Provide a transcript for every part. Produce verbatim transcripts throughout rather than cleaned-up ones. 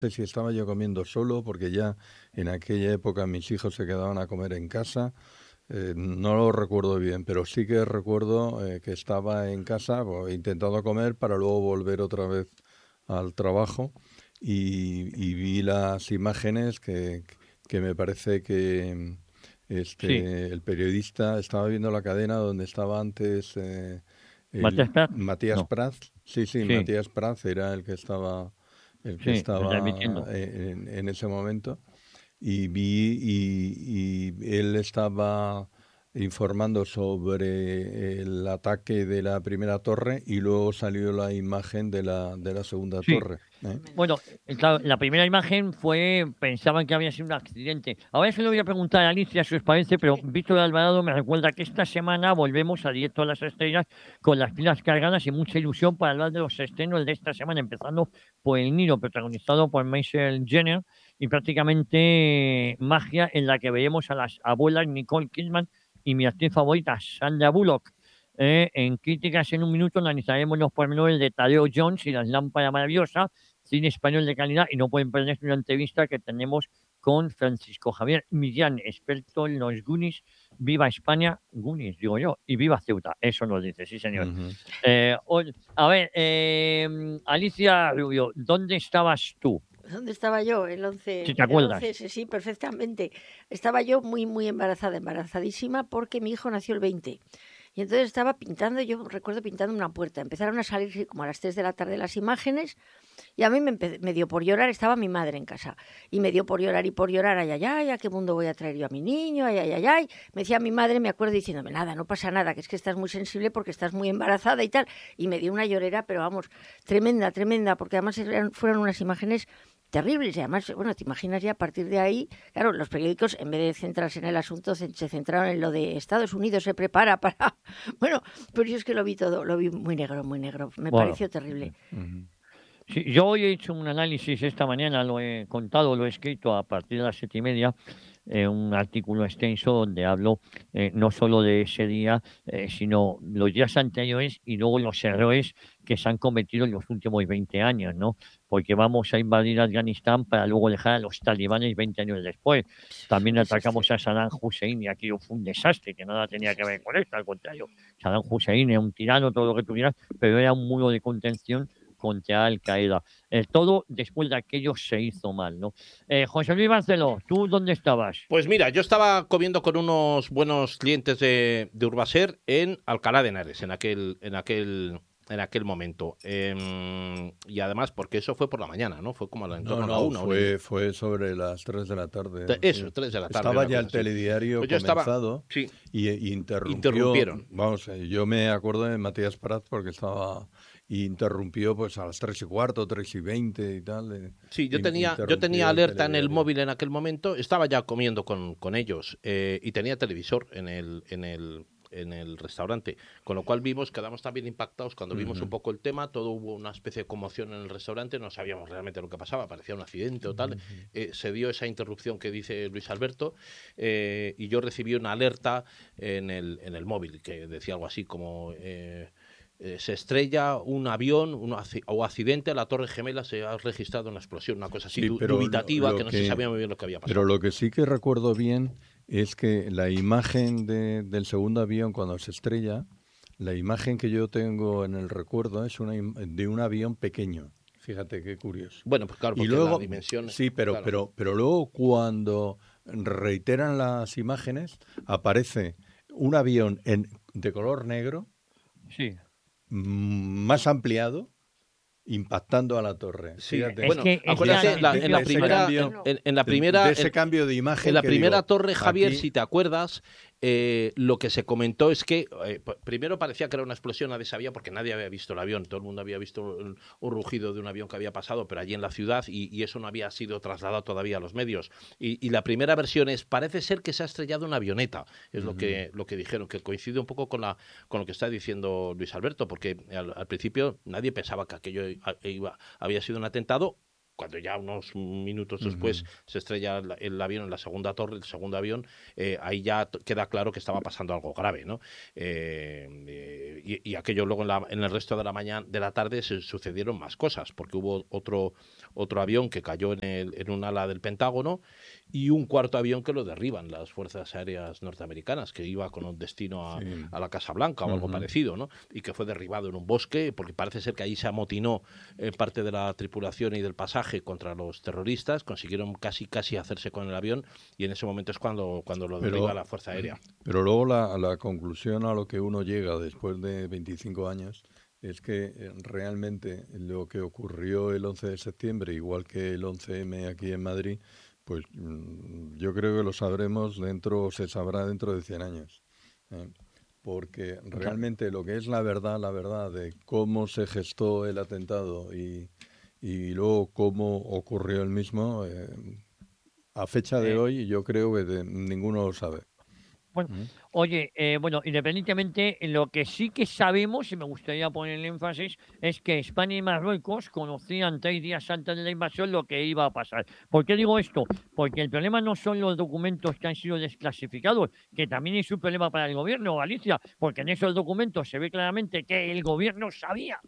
sé si estaba yo comiendo solo, porque ya en aquella época mis hijos se quedaban a comer en casa. Eh, no lo recuerdo bien, pero sí que recuerdo eh, que estaba en casa pues, intentando comer para luego volver otra vez al trabajo y, y vi las imágenes que, que me parece que mm, Sí, este, el periodista estaba viendo la cadena donde estaba antes eh, Matías el Prats, Matías no, Prats. Sí, sí, sí, Matías Prats era el que estaba el que sí, estaba retransmitiendo. en, en ese momento y vi y, y él estaba informando sobre el ataque de la primera torre y luego salió la imagen de la de la segunda Sí. torre, ¿eh? Bueno, eh, claro, la primera imagen fue, pensaban que había sido un accidente. Ahora se lo voy a preguntar a Alicia si os parece, pero Sí. Víctor Alvarado me recuerda que esta semana volvemos a Directo a las Estrellas con las pilas cargadas y mucha ilusión para hablar de los estrenos de esta semana, empezando por El Nido, protagonizado por Maisel Jenner, y prácticamente magia en la que veremos a las abuelas Nicole Kidman y mi actriz favorita, Sandra Bullock. Eh, en Críticas en un Minuto analizaremos los pormenores de Tadeo Jones y las lámparas maravillosas, cine español de calidad, y no pueden perderse una entrevista que tenemos con Francisco Javier Millán, experto en los Goonies. Viva España, Goonies, digo yo, y viva Ceuta, eso nos dice, sí señor. Ujú. Eh, hoy- a ver, eh, Alicia Rubio, ¿dónde estabas tú? ¿Dónde estaba yo? El Si once, te el acuerdas. once ese, sí, perfectamente. Estaba yo muy, muy embarazada, embarazadísima, porque mi hijo nació el veinte. Y entonces estaba pintando, yo recuerdo pintando una puerta. Empezaron a salir como a las tres de la tarde las imágenes y a mí me, empe- me dio por llorar, estaba mi madre en casa. Y me dio por llorar y por llorar, ay, ay, ay, ¿a qué mundo voy a traer yo a mi niño? Ay, ay, ay, ay. Me decía mi madre, me acuerdo diciéndome, nada, no pasa nada, que es que estás muy sensible porque estás muy embarazada y tal. Y me dio una llorera, pero vamos, tremenda, tremenda, porque además eran- fueron unas imágenes terribles. Y además, bueno, te imaginas ya a partir de ahí, claro, los periódicos, en vez de centrarse en el asunto, se se centraron en lo de Estados Unidos se prepara para... Bueno, pero yo es que lo vi todo, lo vi muy negro, muy negro. Me Bueno, pareció terrible. Ujú. sí, yo hoy he hecho un análisis esta mañana, lo he contado, lo he escrito a partir de las siete y media, eh, un artículo extenso donde hablo eh, no solo de ese día, eh, sino los días anteriores y luego los errores que se han cometido en los últimos veinte años, ¿no? Porque vamos a invadir Afganistán para luego dejar a los talibanes veinte años después. Un También desastre, atacamos a Saddam Hussein y aquello fue un desastre, que nada un tenía que ver desastre. con esto, al contrario. Saddam Hussein era un tirano, todo lo que tuvieras, pero era un muro de contención contra Al Qaeda. Eh, todo después de aquello se hizo mal, ¿no? Eh, José Luis Barceló, ¿tú dónde estabas? Pues mira, yo estaba comiendo con unos buenos clientes de, de Urbaser en Alcalá de Henares, en aquel, en aquel, en aquel momento. Eh, y además, porque eso fue por la mañana, ¿no? Fue como a la- en No, torno a la no, una, una y media. fue fue sobre las tres de la tarde, Eso, sí. tres de la tarde, Estaba una ya cosa el así. telediario Pues yo estaba, comenzado sí, y, y interrumpió, interrumpieron. vamos, eh, yo me acuerdo de Matías Prats porque estaba, y interrumpió pues a las tres y cuarto, tres y veinte y tal, eh, Sí, yo in- tenía, yo tenía interrumpió el alerta en el telediario. móvil en aquel momento, estaba ya comiendo con, con ellos eh, y tenía televisor en el, en el, en el restaurante, con lo cual vimos, quedamos también impactados cuando vimos un Ujú, poco el tema, todo hubo una especie de conmoción en el restaurante, no sabíamos realmente lo que pasaba, parecía un accidente o tal, ujú. eh, se dio esa interrupción que dice Luis Alberto eh, y yo recibí una alerta en el, en el móvil que decía algo así como... Eh, eh, se estrella un avión un acci- o accidente, la Torre Gemela se ha registrado una explosión, una cosa así Sí, du- pero lo, dubitativa, que lo no se que, sabía muy bien lo que había pero pasado. lo que sí que recuerdo bien es que la imagen de- del segundo avión cuando se estrella, la imagen que yo tengo en el recuerdo es una im- de un avión pequeño. Fíjate qué curioso. Bueno, pues claro, Y porque la luego, dimensión, sí, pero, claro. pero, pero luego cuando reiteran las imágenes, aparece un avión en, de color negro, Sí, mm, más ampliado, impactando a la torre. Sí, Fíjate, es bueno, que ese de, era acuérdate, esa, el la- de, en título la de ese primera, fundamental. en, cambio, en- en la de, de primera, ese en, cambio de en imagen la que primera digo, torre, Javier, aquí, si te acuerdas, eh, lo que se comentó es que eh, p- primero parecía que era una explosión, nadie sabía porque nadie había visto el avión, todo el mundo había visto un, un rugido de un avión que había pasado, pero allí en la ciudad y, y eso no había sido trasladado todavía a los medios. Y, y la primera versión es, parece ser que se ha estrellado una avioneta, es lo ujú, que, lo que dijeron, que coincide un poco con, la, con lo que está diciendo Luis Alberto, porque al, al principio nadie pensaba que aquello iba, había sido un atentado cuando ya unos minutos después uh-huh. se estrella el, el avión en la segunda torre, el segundo avión, eh, ahí ya t- queda claro que estaba pasando algo grave, ¿no? Eh, eh, y, y aquello luego en, la, en el resto de la mañana, de la tarde, se sucedieron más cosas, porque hubo otro, otro avión que cayó en, el, en un ala del Pentágono y un cuarto avión que lo derriban las fuerzas aéreas norteamericanas, que iba con un destino a, sí. a la Casa Blanca o uh-huh. algo parecido, ¿no? Y que fue derribado en un bosque, porque parece ser que allí se amotinó eh, parte de la tripulación y del pasaje contra los terroristas, consiguieron casi casi hacerse con el avión y en ese momento es cuando, cuando lo derriba pero, la Fuerza Aérea. Pero luego la, la conclusión a lo que uno llega después de veinticinco años es que realmente lo que ocurrió el once de septiembre, igual que el once eme aquí en Madrid, pues yo creo que lo sabremos dentro, se sabrá dentro de cien años. ¿eh? Porque realmente lo que es la verdad, la verdad de cómo se gestó el atentado y, y luego cómo ocurrió el mismo, eh, a fecha de eh, hoy yo creo que de, ninguno lo sabe. Bueno, ¿Mm? Oye, eh, bueno, independientemente, lo que sí que sabemos, y me gustaría poner el énfasis, es que España y Marruecos conocían tres días antes de la invasión lo que iba a pasar. ¿Por qué digo esto? Porque el problema no son los documentos que han sido desclasificados, que también es un problema para el gobierno, Alicia, porque en esos documentos se ve claramente que el gobierno sabía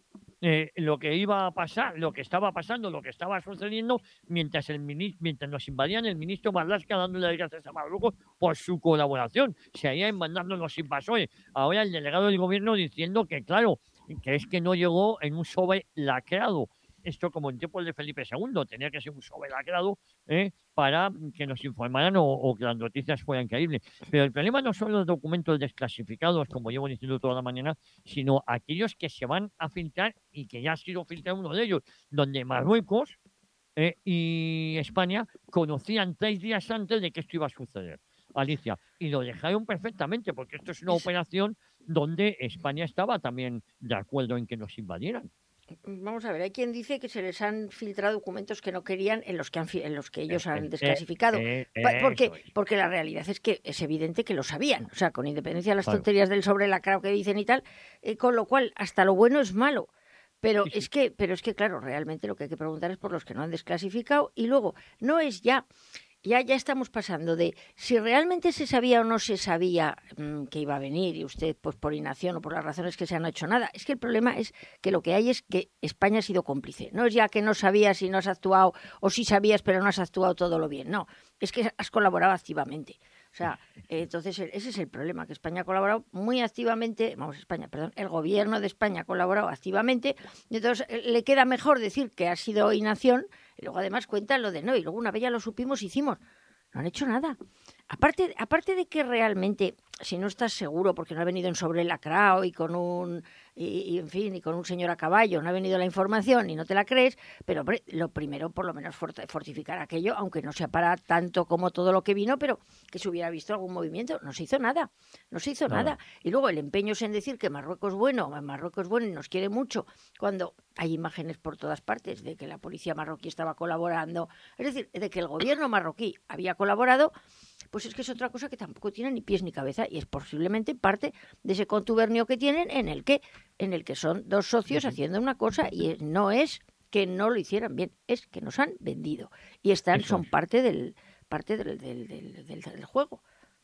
Eh, lo que iba a pasar, lo que estaba pasando, lo que estaba sucediendo, mientras el mini, mientras nos invadían el ministro Marlaska dándole las gracias a Marruecos por su colaboración. Se habían mandando los invasores. Ahora el delegado del gobierno diciendo que, claro, que es que no llegó en un sobre lacrado. Esto como en tiempos de Felipe segundo, tenía que ser un sobre lacrado eh, para que nos informaran o, o que las noticias fueran creíbles. Pero el problema no son los documentos desclasificados, como llevo diciendo toda la mañana, sino aquellos que se van a filtrar y que ya ha sido filtrado uno de ellos, donde Marruecos eh, y España conocían tres días antes de que esto iba a suceder. Alicia, y lo dejaron perfectamente, porque esto es una operación donde España estaba también de acuerdo en que nos invadieran. Vamos a ver, hay quien dice que se les han filtrado documentos que no querían en los que, han, en los que ellos han desclasificado. Eh, eh, eh, porque, porque la realidad es que es evidente que lo sabían. O sea, con independencia de las claro. tonterías del sobre lacrado que dicen y tal, eh, con lo cual hasta lo bueno es malo. Pero sí, sí. es que, pero es que, claro, realmente lo que hay que preguntar es por los que no han desclasificado. Y luego, no es ya... Ya, ya estamos pasando de si realmente se sabía o no se sabía mmm, que iba a venir y usted, pues por inacción o por las razones que sean, no ha hecho nada. Es que el problema es que lo que hay es que España ha sido cómplice. No es ya que no sabías y no has actuado, o sí sabías pero no has actuado todo lo bien. No, es que has colaborado activamente. O sea, eh, entonces ese es el problema, que España ha colaborado muy activamente, vamos, España, perdón, el gobierno de España ha colaborado activamente, y entonces le queda mejor decir que ha sido inacción, y luego además cuentan lo de no, y luego una vez ya lo supimos, hicimos. No han hecho nada. Aparte, aparte de que realmente, si no estás seguro, porque no ha venido en sobre lacrao y con un, y, y en fin, y con un señor a caballo, no ha venido la información y no te la crees, pero hombre, lo primero, por lo menos, fortificar aquello, aunque no sea para tanto como todo lo que vino, pero que se hubiera visto algún movimiento. No se hizo nada, no se hizo nada. nada. Y luego el empeño es en decir que Marruecos es bueno, Marruecos es bueno y nos quiere mucho, cuando hay imágenes por todas partes de que la policía marroquí estaba colaborando, es decir, de que el gobierno marroquí había colaborado, pues es que es otra cosa que tampoco tiene ni pies ni cabeza y es posiblemente parte de ese contubernio que tienen en el que, en el que son dos socios haciendo una cosa y no es que no lo hicieran bien, es que nos han vendido y están, son parte del, parte del, del, del, del, del juego.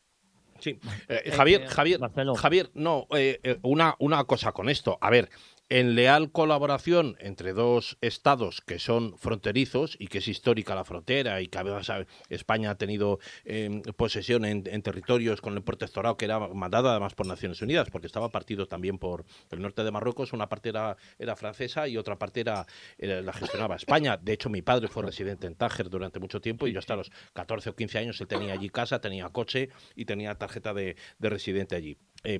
Sí, eh, Javier, Javier, Javier, no, eh, una, una cosa con esto. A ver, en leal colaboración entre dos estados que son fronterizos y que es histórica la frontera y que además España ha tenido eh, posesión en, en territorios con el protectorado que era mandado además por Naciones Unidas, porque estaba partido también por el norte de Marruecos, una parte era, era francesa y otra parte era, era la gestionaba España. De hecho, mi padre fue residente en Tánger durante mucho tiempo y yo hasta los catorce o quince años él tenía allí casa, tenía coche y tenía tarjeta de, de residente allí. Eh,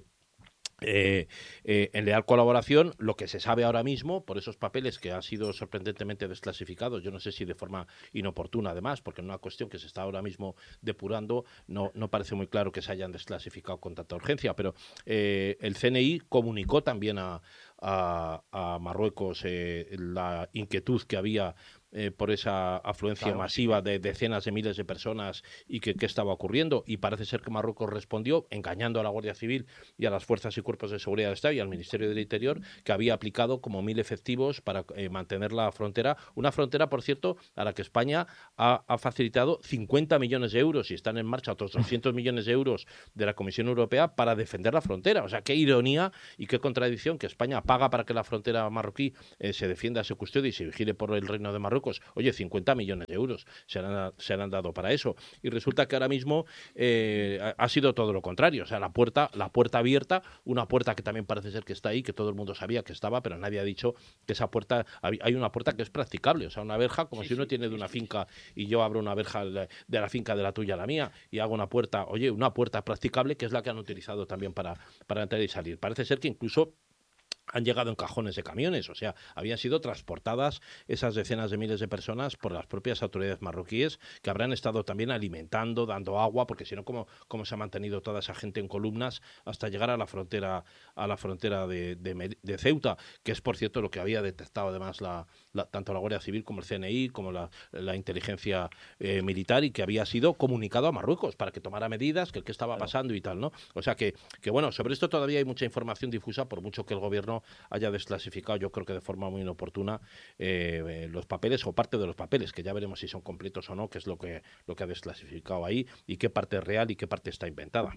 Eh, eh, en leal colaboración, lo que se sabe ahora mismo por esos papeles que han sido sorprendentemente desclasificados, yo no sé si de forma inoportuna además, porque en una cuestión que se está ahora mismo depurando no, no parece muy claro que se hayan desclasificado con tanta urgencia, pero eh, el C N I comunicó también a, a, a Marruecos eh, la inquietud que había eh, por esa afluencia Claro. masiva de decenas de miles de personas y que qué estaba ocurriendo. Y parece ser que Marruecos respondió engañando a la Guardia Civil y a las fuerzas y cuerpos de seguridad del Estado y al Ministerio del Interior, que había aplicado como mil efectivos para eh, mantener la frontera. Una frontera, por cierto, a la que España ha, ha facilitado cincuenta millones de euros y están en marcha otros doscientos millones de euros de la Comisión Europea para defender la frontera. O sea, qué ironía y qué contradicción que España paga para que la frontera marroquí eh, se defienda, se custodie y se vigile por el Reino de Marruecos. Oye, cincuenta millones de euros se han, se han dado para eso. Y resulta que ahora mismo eh, ha, ha sido todo lo contrario. O sea, la puerta, la puerta abierta, una puerta que también parece ser que está ahí, que todo el mundo sabía que estaba, pero nadie ha dicho que esa puerta, hay una puerta que es practicable, o sea, una verja, como Sí, si uno sí, tiene de sí, una sí. finca y yo abro una verja de la finca de la tuya a la mía y hago una puerta, oye, una puerta practicable que es la que han utilizado también para, para entrar y salir. Parece ser que incluso han llegado en cajones de camiones, o sea, habían sido transportadas esas decenas de miles de personas por las propias autoridades marroquíes, que habrán estado también alimentando, dando agua, porque si no, ¿cómo, cómo se ha mantenido toda esa gente en columnas hasta llegar a la frontera, a la frontera de, de, de Ceuta, que es, por cierto, lo que había detectado además la, la, tanto la Guardia Civil como el C N I, como la, la inteligencia eh, militar, y que había sido comunicado a Marruecos para que tomara medidas, que el que estaba Claro. pasando y tal, ¿no? O sea que, que, bueno, sobre esto todavía hay mucha información difusa, por mucho que el gobierno haya desclasificado, yo creo que de forma muy inoportuna, eh, eh, los papeles o parte de los papeles, que ya veremos si son completos o no, que es lo que, lo que ha desclasificado ahí, y qué parte es real y qué parte está inventada.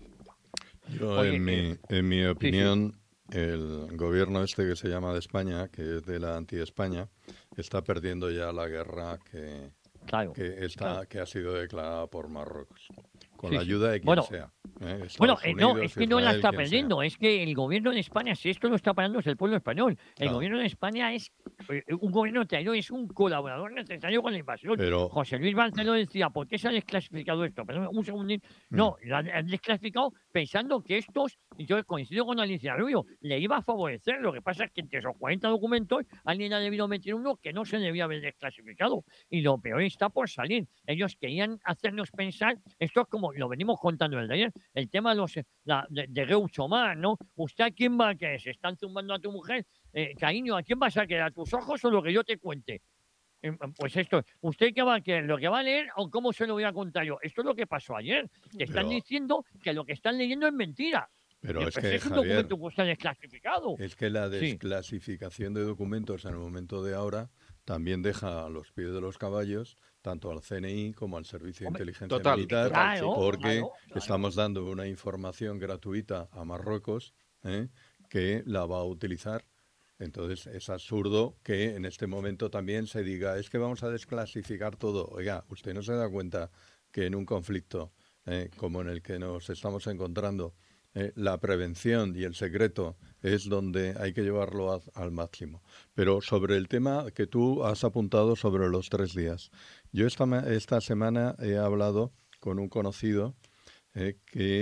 Yo, Oye, en eh, mi, en mi sí, sí. opinión, el gobierno este que se llama de España, que es de la anti-España, está perdiendo ya la guerra que, Claro, que, está, claro. que ha sido declarada por Marruecos, con Sí, la sí. ayuda de quien Bueno, sea, ¿eh? Bueno, Estados eh, no, es Unidos, que no la Israel, está quien sea. perdiendo, es que el gobierno de España, si esto lo está parando, es el pueblo español. El Claro. gobierno de España es eh, un gobierno traidor, es un colaborador necesario con la invasión. Pero, José Luis Barceló decía, ¿por qué se ha desclasificado esto? Perdón, un segundín. mm, No, lo han, han desclasificado pensando que estos, y yo coincido con Alicia Rubio, le iba a favorecer. Lo que pasa es que entre esos cuarenta documentos alguien ha debido meter uno que no se debía haber desclasificado. Y lo peor está por salir. Ellos querían hacernos pensar, esto es como lo venimos contando desde ayer, el tema de los la, de, de Groucho Marx, ¿no? ¿Usted a quién va a querer? ¿Se están zumbando a tu mujer? Eh, cariño, ¿a quién vas a querer? ¿A tus ojos o lo que yo te cuente? Eh, Pues esto, ¿usted qué va a querer? ¿Lo que va a leer o cómo se lo voy a contar yo? Esto es lo que pasó ayer. Te están pero, diciendo que lo que están leyendo es mentira. pero Y es pues que, es un Javier, documento que está desclasificado. es que la Sí, desclasificación de documentos en el momento de ahora también deja a los pies de los caballos tanto al C N I como al Servicio de hombre, Inteligencia Total, Militar, total, sí. claro, porque claro, claro. estamos dando una información gratuita a Marruecos, ¿eh? que la va a utilizar. Entonces es absurdo que en este momento también se diga, es que vamos a desclasificar todo. Oiga, ¿usted no se da cuenta que en un conflicto eh, como en el que nos estamos encontrando, eh, la prevención y el secreto es donde hay que llevarlo a- al máximo? Pero sobre el tema que tú has apuntado sobre los tres días, yo esta, ma- esta semana he hablado con un conocido eh,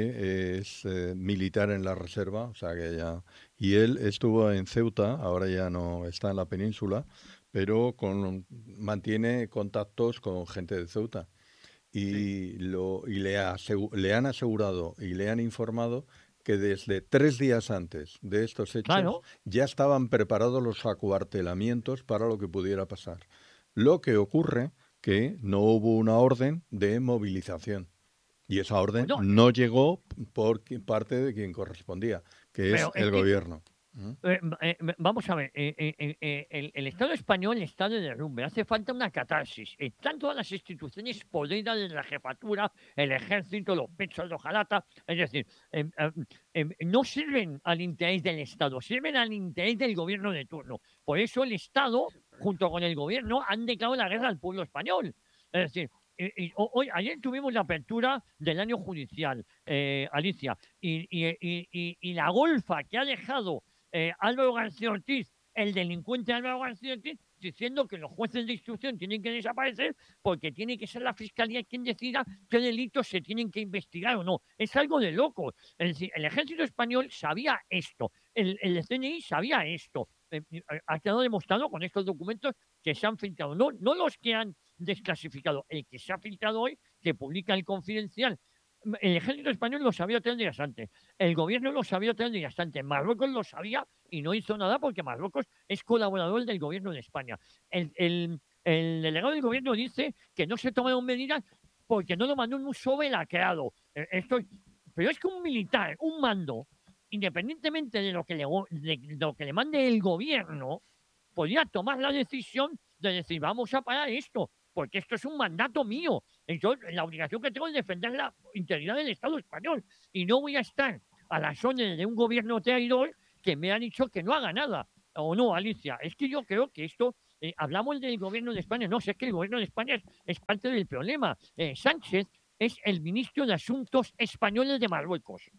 que es eh, militar en la reserva, o sea que ya... Y él estuvo en Ceuta, ahora ya no está en la península, pero con, mantiene contactos con gente de Ceuta. Sí, Y, lo, y le, asegu- le han asegurado y le han informado que desde tres días antes de estos hechos claro. ya estaban preparados los acuartelamientos para lo que pudiera pasar. Lo que ocurre que no hubo una orden de movilización. Y esa orden Bueno, no llegó por qui- parte de quien correspondía, que es pero es el que gobierno. ¿Mm? Eh, eh, vamos a ver, eh, eh, eh, eh, el, el Estado español está de derrumbe, hace falta una catarsis. Están todas las instituciones podridas de la jefatura, el ejército, los pechos de hojalata, es decir, em, em, em, no sirven al interés del Estado, sirven al interés del gobierno de turno. Por eso el Estado, junto con el gobierno, han declarado la guerra al pueblo español. Es decir, y- y ho- hoy, ayer tuvimos la apertura del año judicial, eh, Alicia, y, y- y- y- y la golfa que ha dejado eh, Álvaro García Ortiz, el delincuente Álvaro García Ortiz, diciendo que los jueces de instrucción tienen que desaparecer porque tiene que ser la fiscalía quien decida qué delitos se tienen que investigar o no. Es algo de locos. Es decir, el ejército español sabía esto, el, el C N I sabía esto. Eh, eh, ha quedado demostrado con estos documentos que se han filtrado, no, no los que han desclasificado, el que se ha filtrado hoy, que publica el Confidencial. El ejército español lo sabía tres días antes. El gobierno lo sabía tres días antes. Marruecos lo sabía y no hizo nada porque Marruecos es colaborador del gobierno de España. El, el, el delegado del gobierno dice que no se tomaron medidas porque no lo mandó en un sobre lacrado. Eh, Esto, pero es que un militar, un mando, independientemente de lo que le, go- de lo que le mande el gobierno, podría tomar la decisión de decir, vamos a parar esto, porque esto es un mandato mío. Entonces, la obligación que tengo es defender la integridad del Estado español y no voy a estar a las órdenes de un gobierno traidor que me ha dicho que no haga nada. O no, Alicia, es que yo creo que esto, eh, hablamos del gobierno de España, no, si es que el gobierno de España es, es parte del problema. Eh, Sánchez es el ministro de Asuntos Españoles de Marruecos.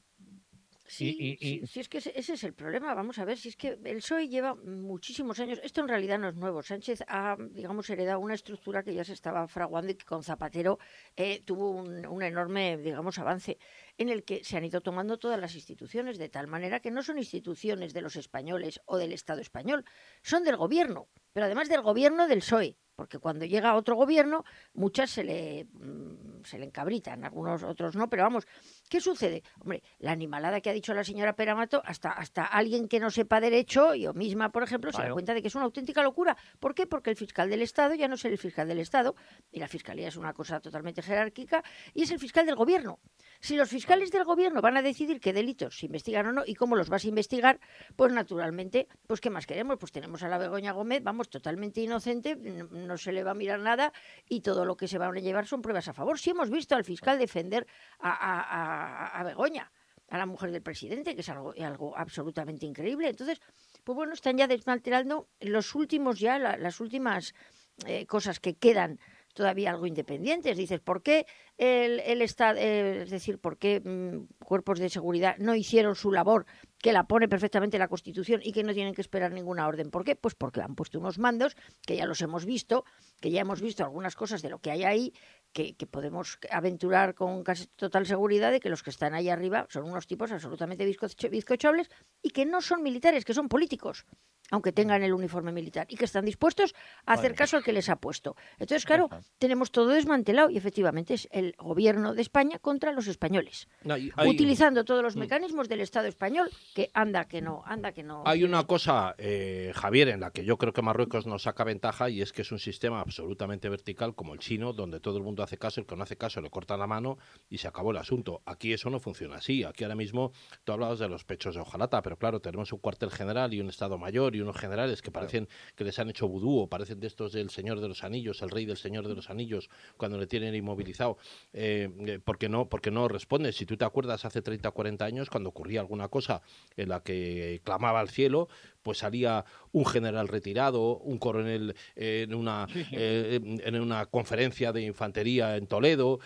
Y, Sí, y, sí, y, sí, es que ese, ese es el problema. Vamos a ver, si es que el P S O E lleva muchísimos años. Esto en realidad no es nuevo. Sánchez ha, digamos, heredado una estructura que ya se estaba fraguando y que con Zapatero eh, tuvo un, un enorme, digamos, avance en el que se han ido tomando todas las instituciones, de tal manera que no son instituciones de los españoles o del Estado español, son del gobierno, pero además del gobierno del P S O E. Porque cuando llega otro gobierno, muchas se le, mm, se le encabritan, algunos otros no, pero vamos, ¿qué sucede? Hombre, la animalada que ha dicho la señora Peramato, hasta, hasta alguien que no sepa derecho, yo misma, por ejemplo, se da claro, cuenta de que es una auténtica locura. ¿Por qué? Porque el fiscal del Estado ya no es el fiscal del Estado, y la fiscalía es una cosa totalmente jerárquica, y es el fiscal del gobierno. Si los fiscales del gobierno van a decidir qué delitos se investigan o no y cómo los vas a investigar, pues naturalmente, pues ¿qué más queremos? Pues tenemos a la Begoña Gómez, vamos, totalmente inocente, no, no se le va a mirar nada y todo lo que se van a llevar son pruebas a favor. Si hemos visto al fiscal defender a, a, a, a Begoña, a la mujer del presidente, que es algo, algo absolutamente increíble. Entonces, pues bueno, están ya desmantelando los últimos ya, la, las últimas eh, cosas que quedan todavía algo independientes. Dices, ¿por qué el, el Estado, eh, es decir, por qué mmm, cuerpos de seguridad no hicieron su labor, que la pone perfectamente la Constitución y que no tienen que esperar ninguna orden? ¿Por qué? Pues porque han puesto unos mandos que ya los hemos visto, que ya hemos visto algunas cosas de lo que hay ahí, que, que podemos aventurar con casi total seguridad de que los que están ahí arriba son unos tipos absolutamente bizcocho, bizcochables y que no son militares, que son políticos, aunque tengan el uniforme militar, y que están dispuestos a hacer vale, caso al que les ha puesto. Entonces, ya claro, está. tenemos todo desmantelado y efectivamente es el gobierno de España contra los españoles, No, hay, hay- utilizando todos los Mm. mecanismos del Estado español, que anda que no, anda que no. Hay tiene- una cosa, eh, Javier, en la que yo creo que Marruecos nos saca ventaja y es que es un sistema absolutamente vertical como el chino, donde todo el mundo hace caso, el que no hace caso le corta la mano y se acabó el asunto. Aquí eso no funciona así. Aquí ahora mismo tú hablabas de los pechos de hojalata, pero claro, tenemos un cuartel general y un Estado Mayor y unos generales que parecen que les han hecho vudú o parecen de estos del Señor de los Anillos, el rey del Señor de los Anillos, cuando le tienen inmovilizado, eh, eh, porque no, porque no responde. Si tú te acuerdas hace treinta o cuarenta años, cuando ocurría alguna cosa en la que clamaba al cielo, pues salía un general retirado, un coronel eh, en, una, Sí, sí. eh, en una conferencia de infantería en Toledo,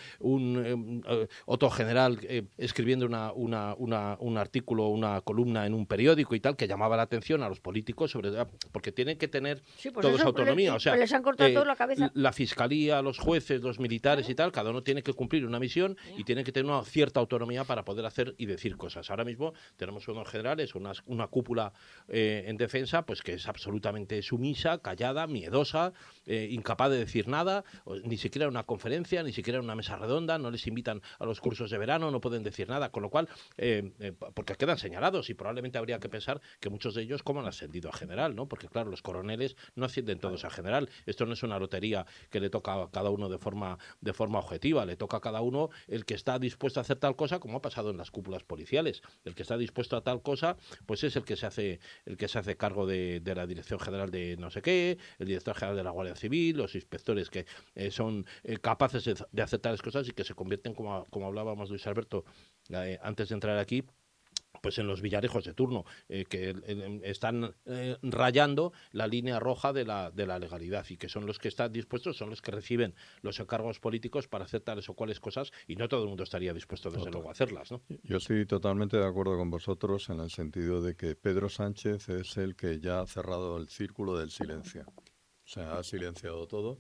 un eh, otro general eh, escribiendo una, una, una, un artículo, una columna en un periódico y tal, que llamaba la atención a los políticos, sobre porque tienen que tener Sí, pues todos eso, autonomía. le- O sea, les han cortado eh, todo la cabeza. la fiscalía, los jueces, los militares y tal, cada uno tiene que cumplir una misión y tiene que tener una cierta autonomía para poder hacer y decir cosas. Ahora mismo tenemos unos generales, unas, una cúpula eh, en defensa, pues que es absolutamente sumisa, callada, miedosa, eh, incapaz de decir nada, o, ni siquiera en una conferencia, ni siquiera en una mesa redonda, no les invitan a los cursos de verano, no pueden decir nada, con lo cual, eh, eh, porque quedan señalados y probablemente habría que pensar que muchos de ellos como han ascendido a general, ¿no? Porque claro, los coroneles no ascienden todos a general. Esto no es una lotería que le toca a cada uno de forma, de forma objetiva, le toca a cada uno el que está dispuesto a hacer tal cosa, como ha pasado en las cúpulas policiales. El que está dispuesto a tal cosa, pues es el que se hace, el que se hace cargo de, de la Dirección General de no sé qué, el director general de la Guardia Civil, los inspectores que eh, son eh, capaces de, de hacer tales cosas y que se convierten, como, como hablábamos Luis Alberto eh, antes de entrar aquí, pues en los villarejos de turno, eh, que eh, están eh, rayando la línea roja de la, de la legalidad y que son los que están dispuestos, son los que reciben los encargos políticos para hacer tales o cuales cosas y no todo el mundo estaría dispuesto desde Total. luego a hacerlas, ¿no? Yo estoy totalmente de acuerdo con vosotros en el sentido de que Pedro Sánchez es el que ya ha cerrado el círculo del silencio. O sea, ha silenciado todo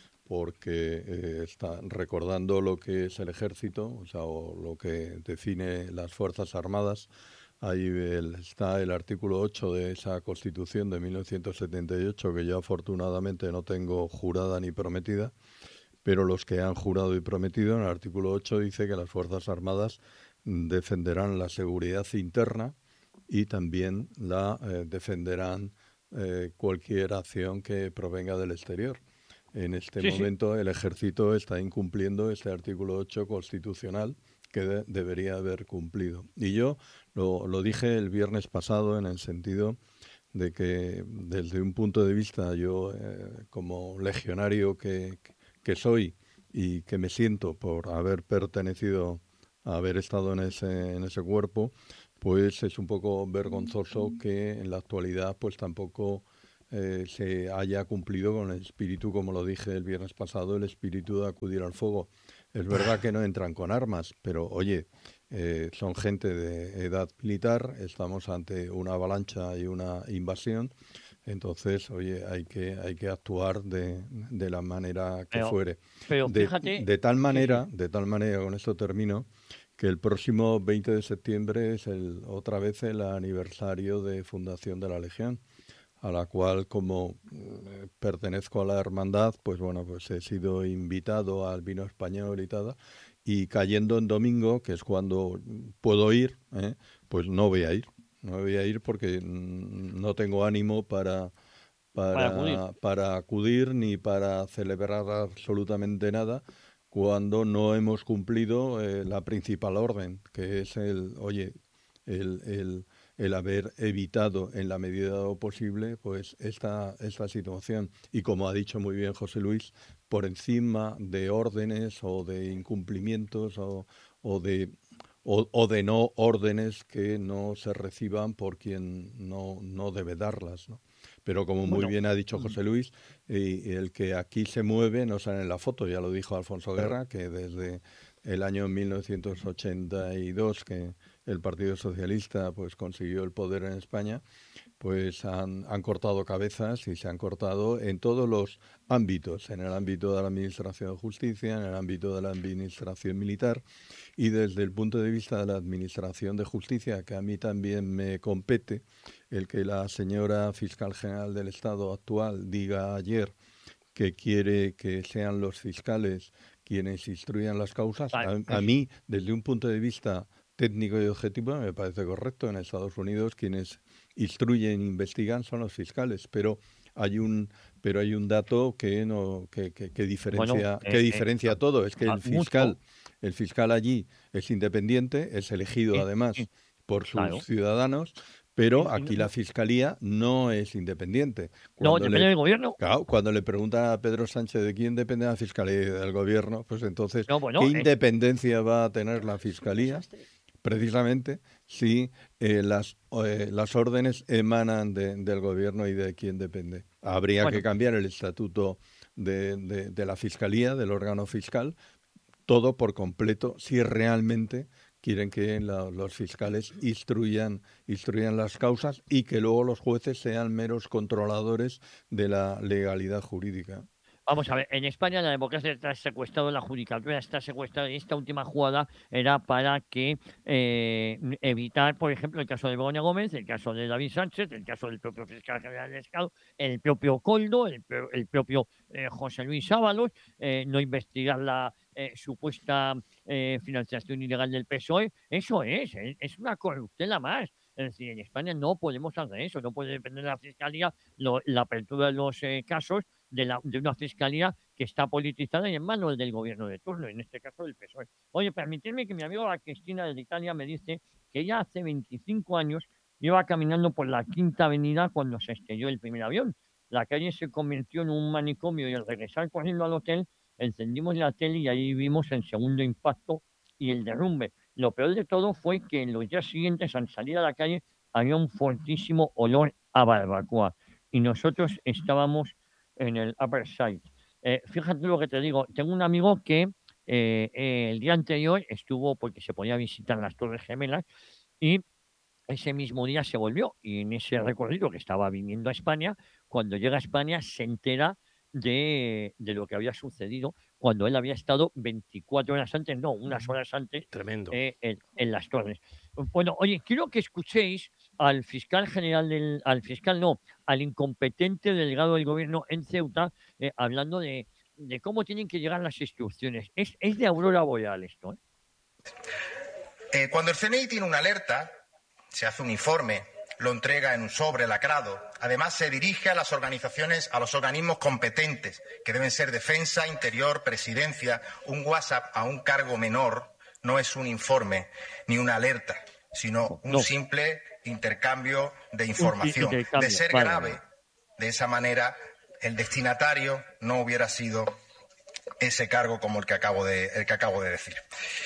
porque eh, está recordando lo que es el ejército, o sea, o lo que define las Fuerzas Armadas. Ahí el, está el artículo ocho de esa Constitución de mil novecientos setenta y ocho, que yo afortunadamente no tengo jurada ni prometida, pero los que han jurado y prometido, en el artículo ocho dice que las Fuerzas Armadas defenderán la seguridad interna y también la eh, defenderán eh, cualquier acción que provenga del exterior. en este Sí, sí. momento el ejército está incumpliendo este artículo ocho constitucional que de- debería haber cumplido. Y yo lo, lo dije el viernes pasado en el sentido de que desde un punto de vista yo eh, como legionario que, que soy y que me siento por haber pertenecido, a haber estado en ese, en ese cuerpo, pues es un poco vergonzoso que en la actualidad pues tampoco eh, se haya cumplido con el espíritu, como lo dije el viernes pasado, el espíritu de acudir al fuego. Es verdad que no entran con armas, pero oye, eh, son gente de edad militar, estamos ante una avalancha y una invasión, entonces, oye, hay que, hay que actuar de, de la manera que Pero, fuere. pero De, fíjate, de tal sí, sí. manera, de tal manera, con esto termino, que el próximo veinte de septiembre es el, otra vez el aniversario de fundación de la Legión, a la cual, como eh, pertenezco a la hermandad, pues bueno, pues he sido invitado al vino español y tal, y cayendo en domingo, que es cuando puedo ir, ¿eh? Pues no voy a ir, no voy a ir porque mm, no tengo ánimo para, Para acudir. para, para acudir ni para celebrar absolutamente nada cuando no hemos cumplido eh, la principal orden, que es el, oye, el, el, el haber evitado en la medida de lo posible pues esta, esta situación. Y como ha dicho muy bien José Luis, por encima de órdenes o de incumplimientos o, o de o, o de no órdenes que no se reciban por quien no, no debe darlas, ¿no? Pero como muy Bueno, bien ha dicho mm, José Luis, y el que aquí se mueve no sale en la foto, ya lo dijo Alfonso Guerra, que desde el año mil novecientos ochenta y dos que el Partido Socialista pues consiguió el poder en España, pues han, han cortado cabezas y se han cortado en todos los ámbitos, en el ámbito de la Administración de Justicia, en el ámbito de la Administración Militar y desde el punto de vista de la Administración de Justicia, que a mí también me compete, el que la señora Fiscal General del Estado actual diga ayer que quiere que sean los fiscales quienes instruyan las causas, vale, a, a es- mí, desde un punto de vista técnico y objetivo, me parece correcto. En Estados Unidos quienes instruyen e investigan son los fiscales, pero hay un pero hay un dato que no que, que, que bueno, diferencia que eh, eh, diferencia todo, es que ah, el mucho. fiscal el fiscal allí es independiente, es elegido Sí, además sí, por sus claro. ciudadanos, Y- pero y no, aquí la no- fiscalía no es independiente. no, Cuando depende le del gobierno. Claro, cuando le preguntan a Pedro Sánchez de quién depende la fiscalía y del gobierno, pues entonces, No, ¿qué bueno, es, independencia va a tener la Es un fiscalía? desastre. Precisamente si eh, las, eh, las órdenes emanan de- del gobierno y de quién depende. Habría que bueno, cambiar el estatuto de, de- de la fiscalía, del órgano fiscal, todo por completo, si realmente quieren que la- los fiscales instruyan, instruyan las causas y que luego los jueces sean meros controladores de la legalidad jurídica. vamos a ver, en España la democracia está secuestrado, la judicatura está secuestrada y esta última jugada era para que eh, n- evitar, por ejemplo, el caso de Begoña Gómez, el caso de David Sánchez, el caso del propio fiscal general del Estado, el propio Coldo, el, pro- el propio eh, José Luis Ábalos, eh, no investigar la eh, supuesta eh, financiación ilegal del P S O E. Eso es, es, es una corruptela más. Es decir, en España no podemos hacer eso, no puede depender de la fiscalía lo- la apertura de los eh, casos de, la, de una fiscalía que está politizada y en manos del gobierno de turno, en este caso del P S O E. Oye, permitidme que mi amiga Cristina de Italia me dice que ella hace veinticinco años iba caminando por la Quinta Avenida cuando se estrelló el primer avión. La calle se convirtió en un manicomio y al regresar corriendo al hotel encendimos la tele y ahí vimos el segundo impacto y el derrumbe. Lo peor de todo fue que en los días siguientes al salir a la calle había un fortísimo olor a barbacoa y nosotros estábamos en el Upper Side. Eh, fíjate lo que te digo, tengo un amigo que eh, eh, el día anterior estuvo porque se podía visitar las Torres Gemelas y ese mismo día se volvió y en ese recorrido que estaba viniendo a España, cuando llega a España se entera de, de lo que había sucedido cuando él había estado veinticuatro horas antes, no, unas horas antes Tremendo. eh, en, en las Torres. Bueno, oye, quiero que escuchéis al fiscal general del, al fiscal no, al incompetente delegado del gobierno en Ceuta, eh, hablando de, de cómo tienen que llegar las instrucciones. Es, es de Aurora Boreal esto, ¿eh? Eh, cuando el C N I tiene una alerta, se hace un informe, lo entrega en un sobre lacrado. Además, se dirige a las organizaciones, a los organismos competentes, que deben ser Defensa, Interior, Presidencia. Un WhatsApp a un cargo menor no es un informe ni una alerta, sino un No. simple intercambio de información. intercambio, De ser vale, grave, vale. de esa manera, el destinatario no hubiera sido ese cargo como el que acabo de, el que acabo de decir.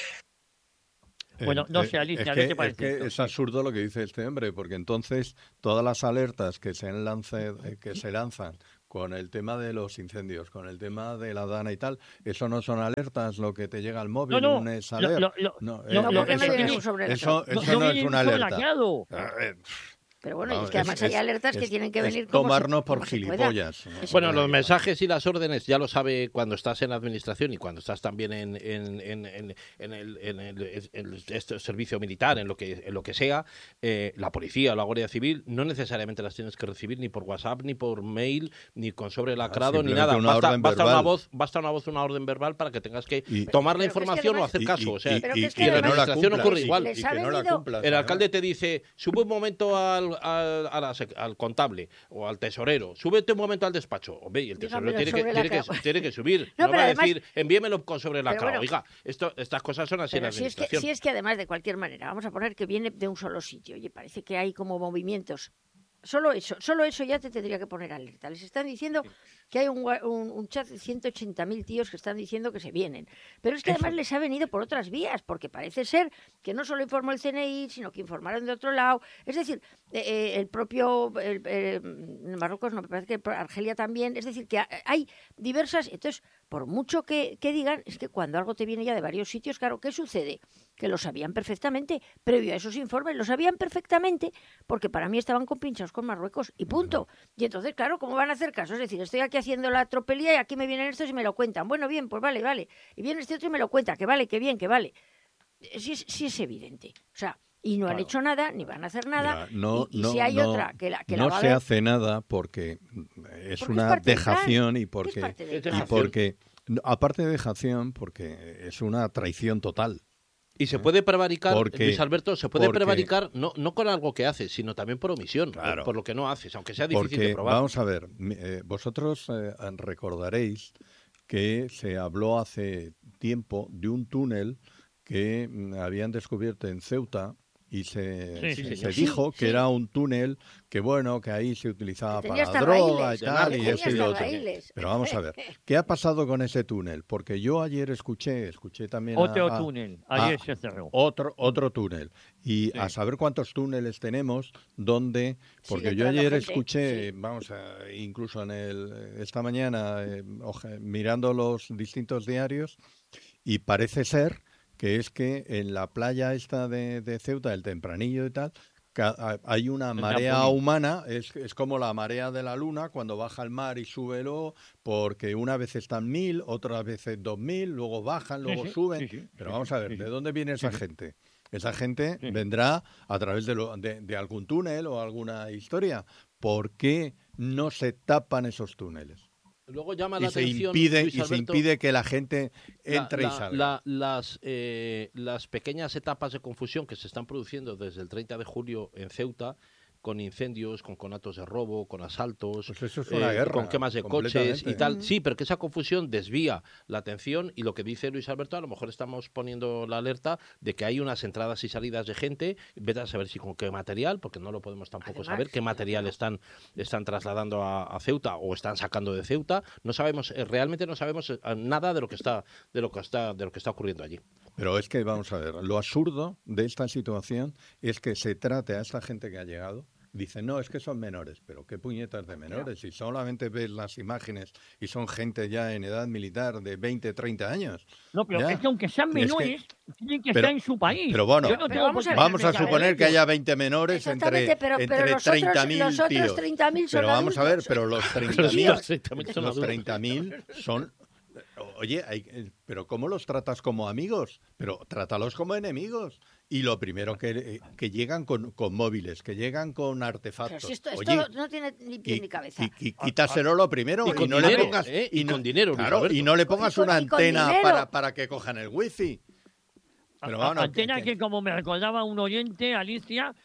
Bueno, no Eh, sé, eh, Alicia, es ¿qué que, te parece es, que esto? es absurdo lo que dice este hombre, porque entonces todas las alertas que se, lance, eh, que se lanzan con el tema de los incendios, con el tema de la Dana y tal, eso no son alertas, lo que te llega al móvil, No, no, un lo, Esaler. lo, lo, No, lo, No, eh, lo porque que no eso, me viene tiene- un sobre eso, lacrado. no, eso no no es viene una un alerta. sobrelacrado. Ah, eh, Pero bueno, y vamos, es que además hay es- alertas que es- tienen que es venir como se- tomarnos por como se pueda. gilipollas. ¿no? Eso Bueno, Bueno, los que- mensajes y las órdenes ya lo sabe cuando estás en la administración y cuando estás también en, en, en, en, en el, en el- en el- este servicio militar, en lo que, en lo que sea, eh, la policía o la Guardia Civil, no necesariamente las tienes que recibir ni por WhatsApp, ni por mail, ni con sobre lacrado, ni simplemente nada. una Basta, orden basta una verbal. voz, basta una voz, una orden verbal para que tengas que Y- tomar la Pero que es que información o además- hacer y- caso. y- O sea, y- Pero que y- es que y que no la además administración cumplas, ocurre y- igual. les y ha que no la venido- cumplas, el ¿no? alcalde te dice, sube un momento al, al, a la sec- al contable o al tesorero, súbete un momento al despacho. Hombre, y el tesorero Dígamelo tiene que, sobre tiene, que, lacrado. tiene que subir. No, No, pero va a además- decir, envíemelo con sobre la Pero bueno. Oiga, esto, estas cosas son así en la Pero si es, que, administración. si es que además, de cualquier manera, vamos a poner que viene de un solo sitio. Oye, parece que hay como movimientos. Solo eso, solo eso ya te tendría que poner alerta. Les están diciendo que hay un, gua- un, un chat de ciento ochenta mil tíos que están diciendo que se vienen. Pero es que además les ha venido por otras vías, porque parece ser que no solo informó el C N I, sino que informaron de otro lado. Es decir, eh, eh, el propio el, eh, Marruecos, no me parece que Argelia también. Es decir, que ha- hay diversas. Entonces, por mucho que, que digan, es que cuando algo te viene ya de varios sitios, claro, ¿qué sucede? Que lo sabían perfectamente, previo a esos informes, lo sabían perfectamente, porque para mí estaban compinchados con Marruecos y punto. Y entonces, claro, ¿cómo van a hacer caso? Es decir, estoy aquí haciendo la tropelía y aquí me vienen estos y me lo cuentan. Bueno, bien, pues vale, vale. Y viene este otro y me lo cuenta, que vale, que bien, que vale. Sí es, sí es evidente. O sea, y no han Claro. hecho nada, ni van a hacer nada. Mira, no, y, y no, si hay no, otra que la, que la no va a se ver, hace nada porque es porque es una parte del plan. dejación y es porque parte del Es plan. y dejación. porque no, aparte de dejación porque es una traición total. Y se puede prevaricar, Porque- Luis Alberto, se puede porque- prevaricar no, no con algo que haces, sino también por omisión, Claro. por, por lo que no haces, aunque sea difícil Porque de probar. vamos a ver, mi- eh, vosotros eh, recordaréis que se habló hace tiempo de un túnel que mm, habían descubierto en Ceuta y se, Sí, se- sí, se señor. dijo Sí, que sí. era un túnel que bueno, que ahí se utilizaba Que tenía para hasta droga raíles, y tal que y tenía eso y lo hasta otro. raíles. Pero vamos a ver, ¿qué ha pasado con ese túnel? Porque yo ayer escuché, escuché también a- Otro a- túnel. Ayer ah, se cerró. otro, otro túnel. Y Sí. a saber cuántos túneles tenemos donde, porque Sigue yo entrando ayer gente, escuché, sí. vamos, a- incluso en el, esta mañana, eh, oje- mirando los distintos diarios, y parece ser que es que en la playa esta de, de Ceuta, el Tempranillo y tal, ca- a- hay una El marea Trampolín. humana, es, es como la marea de la luna cuando baja al mar y sube luego, porque una vez están mil, otra vez dos mil, luego bajan, Sí, luego sí, suben. sí, sí, Pero sí, vamos sí, a ver, sí, ¿de sí. dónde viene esa sí. gente? Esa gente Sí. vendrá a través de, lo- de- de algún túnel o alguna historia. ¿Por qué no se tapan esos túneles? Luego llama Y la se atención, impide, Luis y se Alberto, impide que la gente la- entre y la- salga. la- las, eh, las pequeñas etapas de confusión que se están produciendo desde el treinta de julio en Ceuta, con incendios, con conatos de robo, con asaltos, Pues eso es una eh, guerra, con quemas de coches completamente. y tal. Ujú. Sí, pero que esa confusión desvía la atención y lo que dice Luis Alberto, a lo mejor estamos poniendo la alerta de que hay unas entradas y salidas de gente, vete a saber si con qué material, porque no lo podemos tampoco Además, saber qué material claro. están, están trasladando a, a Ceuta o están sacando de Ceuta. No sabemos, eh, realmente no sabemos eh, nada de lo que está, de lo que está, de lo que está ocurriendo allí. Pero es que, vamos a ver, lo absurdo de esta situación es que se trate a esta gente que ha llegado. Dicen, no, es que son menores, pero qué puñetas de menores. Si solamente ves las imágenes y son gente ya en edad militar de veinte, treinta años. No, pero Ya. es que aunque sean Es que- menores, tienen que pero- estar en su país. Pero bueno, Yo no Pero tengo vamos por a qué ver, vamos a venga, suponer que ellos. haya veinte menores entre, Exactamente, pero, pero entre los otros, treinta mil los otros tíos. treinta mil son Pero vamos a ver, adultos. pero los treinta Los mil treinta mil son los adultos. treinta mil son... Oye, hay- eh, pero ¿cómo los tratas como amigos? Pero trátalos como enemigos. Y lo primero que, eh, que llegan con, con móviles, que llegan con Pero artefactos. si esto, esto Oye, no, no tiene ni pie qui- ni cabeza. qui- qui- quítaselo lo primero Y y, con no dinero, le pongas ¿eh? Y no- con dinero, Luis claro, Alberto. y no le pongas Y con- una y con antena dinero. para, para que cojan el wifi. Pero A- bueno, que- antena que- que, como me recordaba un oyente, Alicia,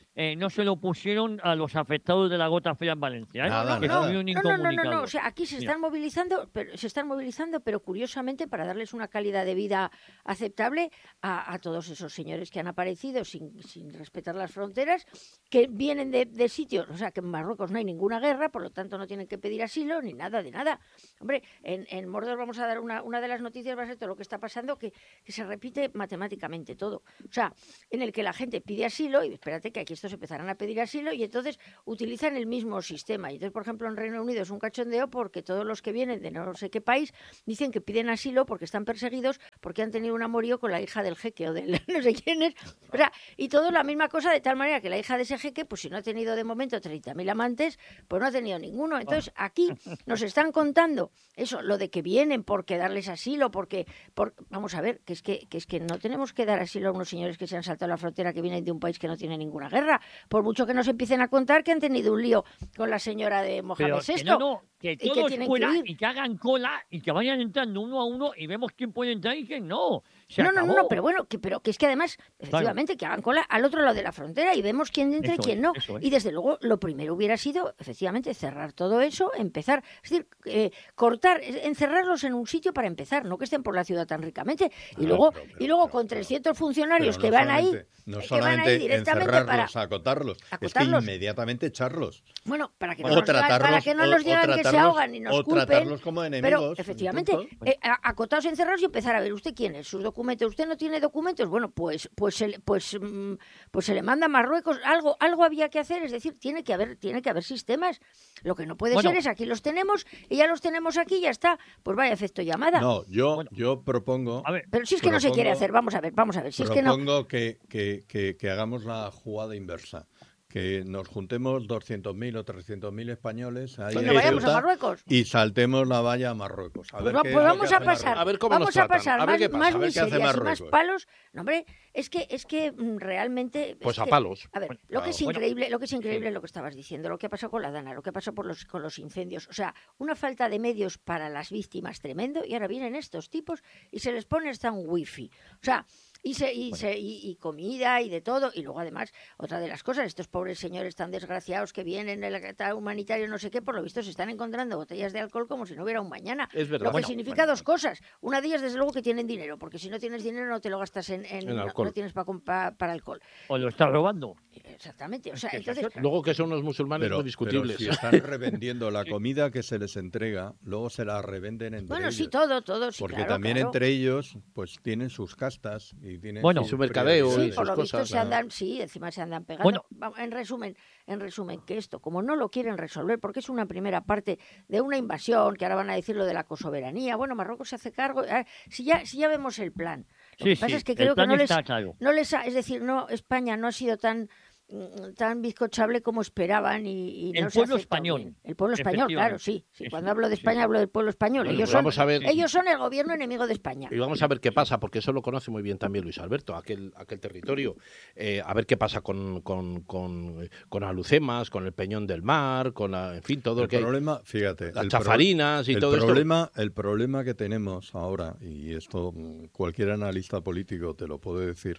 eh, no se lo pusieron a los afectados de la gota fría en Valencia. ¿eh? Nada, que nada. fue un No, no, no, no, incomunicado. no. O sea, aquí se Mira. están movilizando, pero se están movilizando, pero curiosamente para darles una calidad de vida aceptable a, a todos esos señores que han aparecido sin, sin respetar las fronteras, que vienen de, de sitios, o sea, que en Marruecos no hay ninguna guerra, por lo tanto no tienen que pedir asilo ni nada de nada. Hombre, en, en Mordor vamos a dar una, una de las noticias, va a ser todo lo que está pasando, que, que se repite matemáticamente todo. O sea, en el que la gente pide asilo, y espérate que aquí estos empezarán a pedir asilo, y entonces utilizan el mismo sistema. Y entonces, por ejemplo, en Reino Unido es un cachondeo porque todos los que vienen de no sé qué país dicen que piden asilo porque están perseguidos, porque han tenido un amorío con la hija del jeque o del no sé quién es. O sea, y todo la misma cosa, de tal manera que la hija de ese jeque, pues si no ha tenido de momento treinta mil amantes, pues no ha tenido ninguno. Entonces, aquí nos están contando eso, lo de que vienen porque darles asilo, porque, por, vamos a ver, que es que, que es que no tenemos que dar asilo a unos señores que se han saltado la frontera, que vienen de un país que no tiene ninguna guerra, por mucho que nos empiecen a contar que han tenido un lío con la señora de Mohamed Pero que sexto. no, no, que y que todos tienen que fuera ir. y que hagan cola y que vayan entrando uno a uno y vemos quién puede entrar y quién no. Se No, no, acabó. no, no, pero bueno, que, pero que es que además, efectivamente, que hagan cola al otro lado de la frontera y vemos quién entra Eso y quién es, no. eso es. Y desde luego, lo primero hubiera sido, efectivamente, cerrar todo eso, empezar, es decir, eh, cortar, eh, encerrarlos en un sitio para empezar, no que estén por la ciudad tan ricamente. Y Ah, luego, pero- y pero- luego pero- con pero- trescientos funcionarios Pero que no van ahí, solamente- no que van ahí solamente directamente para encerrarlos, acotarlos, es que acotarlos. inmediatamente echarlos. Bueno, para que no O nos digan, para tratarlos, que no o- nos o digan que se tratarlos- ahogan y nos o culpen. tratarlos como enemigos. Pero, efectivamente, punto. eh, a- acotados, encerrados y empezar a ver usted quién es, sus documentos. ¿Usted no tiene documentos? Bueno, pues pues se, le- pues, mm, pues se le manda a Marruecos. Algo algo había que hacer, es decir, tiene que haber tiene que haber sistemas. Lo que no puede Bueno. ser es aquí los tenemos y ya los tenemos aquí y ya está. Pues vaya efecto llamada. No, yo, Bueno. yo propongo, A ver, Pero si es que no se quiere propongo- hacer, vamos a ver, vamos a ver, si es que no. propongo que, que, que, que hagamos la jugada inversa. Que nos juntemos doscientos mil o trescientos mil españoles ahí Pues en no vayamos a Ceuta Marruecos. y saltemos la valla a Marruecos. A Pues, ver va- qué pues es lo vamos que a hace pasar, Marruecos. A ver cómo nos vamos a tratan, pasar a ver más, qué pasa, más a ver qué hace miserias y más Marruecos. palos. No, hombre, es que es que mm, realmente. Pues es a que- palos. A ver, Bueno, lo que es bueno, increíble, lo que es increíble es lo que estabas diciendo, lo que ha pasado con la Dana, lo que ha pasado por los, con los incendios. O sea, una falta de medios para las víctimas tremendo, y ahora vienen estos tipos y se les pone hasta un wifi. O sea, y, se, y, se, y, y comida y de todo. Y luego, además, otra de las cosas, estos pobres señores tan desgraciados que vienen en el tal humanitario, no sé qué, por lo visto se están encontrando botellas de alcohol como si no hubiera un mañana. Es verdad. Lo que Bueno, significa bueno, dos cosas. Una de ellas, desde luego, que tienen dinero, porque si no tienes dinero no te lo gastas en, en- En no- alcohol. no tienes para para alcohol. o lo está robando. Exactamente. O sea, que esa es entonces, otra. Luego que son los musulmanes Pero, muy discutibles. pero si están revendiendo la comida que se les entrega, luego se la revenden entre bueno, ellos. sí, todo, todo, sí, Porque claro, también claro. entre ellos, pues tienen sus castas y tienen Bueno, sus su mercadeo Sí, prioridades. por sus lo visto cosas, se ¿no? andan, sí, encima se andan pegando. Bueno. Va- En resumen, en resumen, que esto, como no lo quieren resolver, porque es una primera parte de una invasión, que ahora van a decir lo de la cosoberanía, bueno, Marruecos se hace cargo, ah, si ya, si ya vemos el plan. Lo Sí, que pasa sí, es que el creo que plan no les, está claro. no les ha, es decir, no, España no ha sido tan mm, tan bizcochable como esperaban y, y El no se ha pueblo aceptado español, bien. El pueblo español, claro, sí. sí. Eso, Cuando hablo de sí. España hablo del pueblo español. Bueno, ellos, pues son, vamos a ver. ellos son el gobierno enemigo de España. Y vamos a ver qué pasa, porque eso lo conoce muy bien también Luis Alberto, aquel, aquel territorio. Eh, a ver qué pasa con, con, con, con Alucemas, con el Peñón del Mar, con la, en fin, todo El lo que hay. problema, fíjate, Las el pro- chafarinas y el todo problema, el problema que tenemos ahora, y esto mm, cualquier analista político te lo puede decir,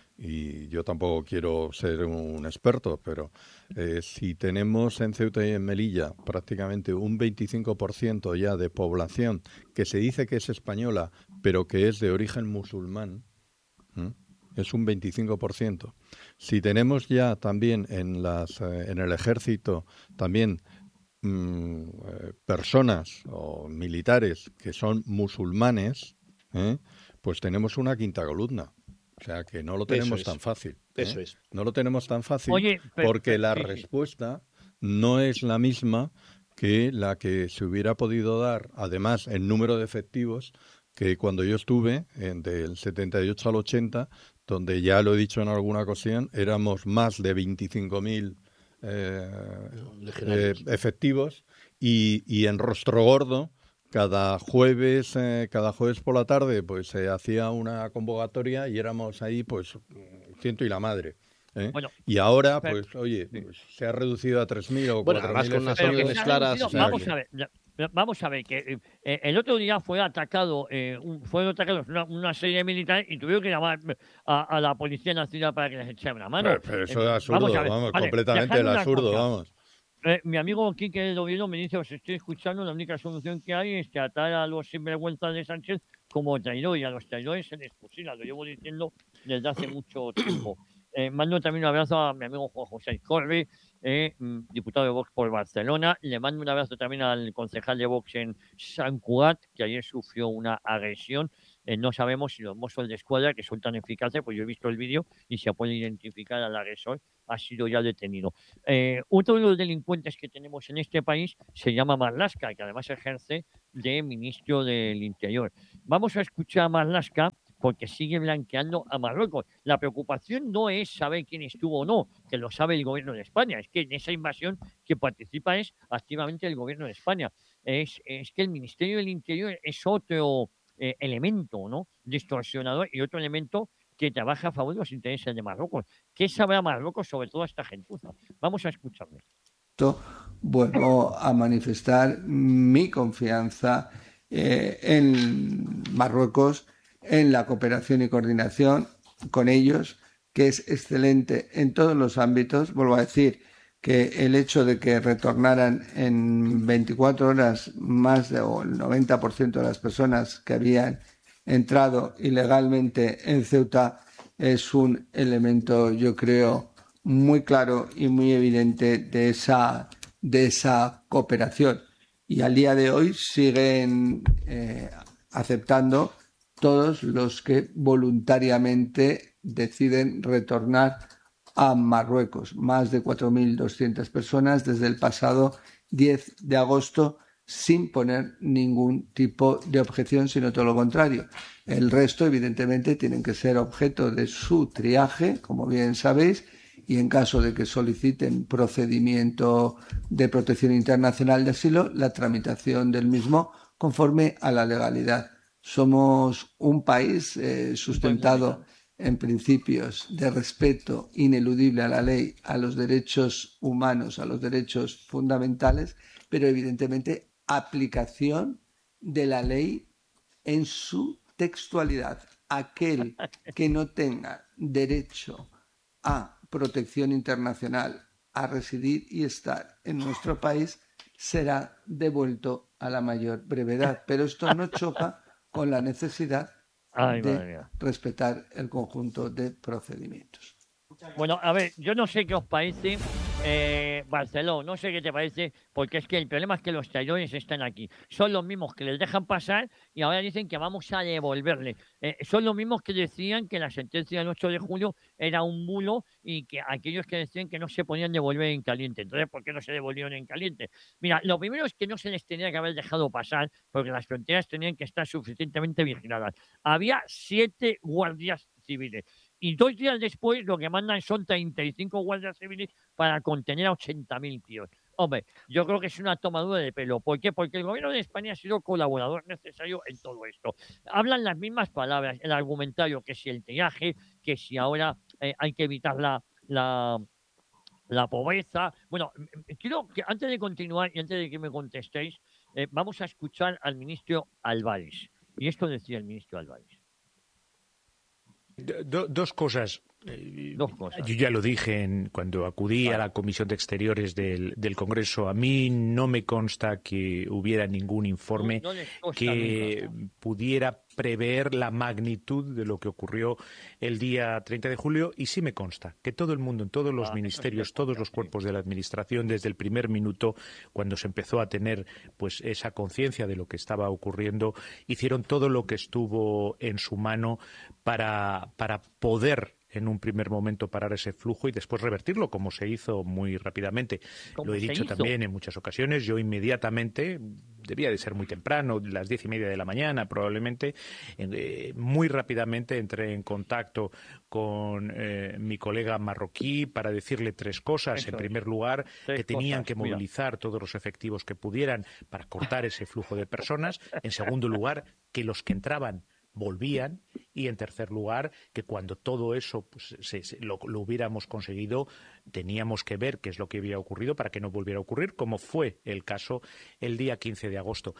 y yo tampoco quiero ser un experto, pero eh, si tenemos en Ceuta y en Melilla prácticamente un veinticinco por ciento ya de población que se dice que es española, pero que es de origen musulmán, ¿m? Es un veinticinco por ciento. Si tenemos ya también en, las, eh, en el ejército también mm, eh, personas o militares que son musulmanes, ¿eh? Pues tenemos una quinta columna. O sea, que no lo tenemos es. tan fácil. ¿eh? Eso es. No lo tenemos tan fácil Oye, pero- porque pero- la sí, sí. respuesta no es la misma que la que se hubiera podido dar, además, en número de efectivos, que cuando yo estuve, en, del setenta y ocho al ochenta, donde ya lo he dicho en alguna ocasión, éramos más de veinticinco mil eh, Legionarios. eh, efectivos y, y en Rostro Gordo cada jueves eh, cada jueves por la tarde pues se hacía una convocatoria y éramos ahí pues ciento y la madre. ¿eh? Bueno, Y ahora, pero- pues, oye, pues, se ha reducido a tres mil o Bueno, cuatro además mil con unas Pero que órdenes se ha claras. reducido- o sea, vamos que- a ver, ya, Vamos a ver, que eh, el otro día fue atacado, eh, un, fueron atacados una, una serie de militares y tuvieron que llamar a, a la Policía Nacional para que les echara una mano. Pero, pero eso Eh, es vamos absurdo, a ver, vamos, vale, completamente el dejadme una absurdo, cosa. vamos. Eh, mi amigo Quique del Oviedo me dice, os estoy escuchando, la única solución que hay es tratar a los sinvergüenzas de Sánchez como traidor, y a los traidores se les fusila, lo llevo diciendo desde hace mucho tiempo. Eh, mando también un abrazo a mi amigo Juan José Corbe, eh, mm, diputado de Vox por Barcelona. Le mando un abrazo también al concejal de Vox en San Cugat, que ayer sufrió una agresión. Eh, no sabemos si los mozos de escuadra, que son tan eficaces, pues yo he visto el vídeo y se puede identificar al agresor, ha sido ya detenido. Eh, otro de los delincuentes que tenemos en este país se llama Marlaska, que además ejerce de ministro del Interior. Vamos a escuchar a Marlaska porque sigue blanqueando a Marruecos. La preocupación no es saber quién estuvo o no, que lo sabe el gobierno de España, es que en esa invasión que participa es activamente el gobierno de España. Es, es que el Ministerio del Interior es otro eh, elemento, ¿no?, distorsionador, y otro elemento que trabaja a favor de los intereses de Marruecos. ¿Qué sabrá Marruecos sobre toda esta gentuza? Vamos a escucharle. Vuelvo a manifestar mi confianza eh, en Marruecos, en la cooperación y coordinación con ellos, que es excelente en todos los ámbitos. Vuelvo a decir que el hecho de que retornaran en veinticuatro horas más de o el noventa por ciento de las personas que habían entrado ilegalmente en Ceuta es un elemento, yo creo, muy claro y muy evidente de esa, de esa cooperación. Y al día de hoy siguen eh, aceptando todos los que voluntariamente deciden retornar a Marruecos. Más de cuatro mil doscientas personas desde el pasado diez de agosto, sin poner ningún tipo de objeción, sino todo lo contrario. El resto, evidentemente, tienen que ser objeto de su triaje, como bien sabéis, y en caso de que soliciten procedimiento de protección internacional de asilo, la tramitación del mismo conforme a la legalidad. Somos un país eh, sustentado en principios de respeto ineludible a la ley, a los derechos humanos, a los derechos fundamentales, pero evidentemente aplicación de la ley en su textualidad. Aquel que no tenga derecho a protección internacional, a residir y estar en nuestro país, será devuelto a la mayor brevedad. Pero esto no choca con la necesidad Ay, de respetar el conjunto de procedimientos. Bueno, a ver, yo no sé qué os parece, eh, Barceló, no sé qué te parece, porque es que el problema es que los traidores están aquí. Son los mismos que les dejan pasar y ahora dicen que vamos a devolverle. Eh, son los mismos que decían que la sentencia del ocho de julio era un bulo y que aquellos que decían que no se podían devolver en caliente. Entonces, ¿por qué no se devolvieron en caliente? Mira, lo primero es que no se les tenía que haber dejado pasar porque las fronteras tenían que estar suficientemente vigiladas. Había siete guardias civiles. Y dos días después lo que mandan son treinta y cinco guardias civiles para contener a ochenta mil tíos. Hombre, yo creo que es una tomadura de pelo. ¿Por qué? Porque el gobierno de España ha sido colaborador necesario en todo esto. Hablan las mismas palabras, el argumentario, que si el triaje, que si ahora eh, hay que evitar la, la, la pobreza. Bueno, quiero que antes de continuar y antes de que me contestéis, eh, vamos a escuchar al ministro Álvarez. Y esto decía el ministro Álvarez. Do, dos cosas. Dos cosas. Yo ya lo dije en, cuando acudí vale. a la Comisión de Exteriores del, del Congreso. A mí no me consta que hubiera ningún informe no, no que nunca. pudiera prever la magnitud de lo que ocurrió el día treinta de julio, y sí me consta que todo el mundo, en todos los ah, ministerios, todos los cuerpos de la Administración, desde el primer minuto, cuando se empezó a tener pues esa conciencia de lo que estaba ocurriendo, hicieron todo lo que estuvo en su mano para, para poder en un primer momento parar ese flujo y después revertirlo, como se hizo muy rápidamente. Lo he dicho hizo? también en muchas ocasiones. Yo inmediatamente, debía de ser muy temprano, las diez y media de la mañana probablemente, eh, muy rápidamente entré en contacto con eh, mi colega marroquí para decirle tres cosas. Eso en es. primer lugar, tres que tenían cosas, que movilizar mira. todos los efectivos que pudieran para cortar ese flujo de personas. En segundo lugar, que los que entraban volvían, y en tercer lugar, que cuando todo eso pues, se, se, lo, lo hubiéramos conseguido, teníamos que ver qué es lo que había ocurrido para que no volviera a ocurrir, como fue el caso el día quince de agosto.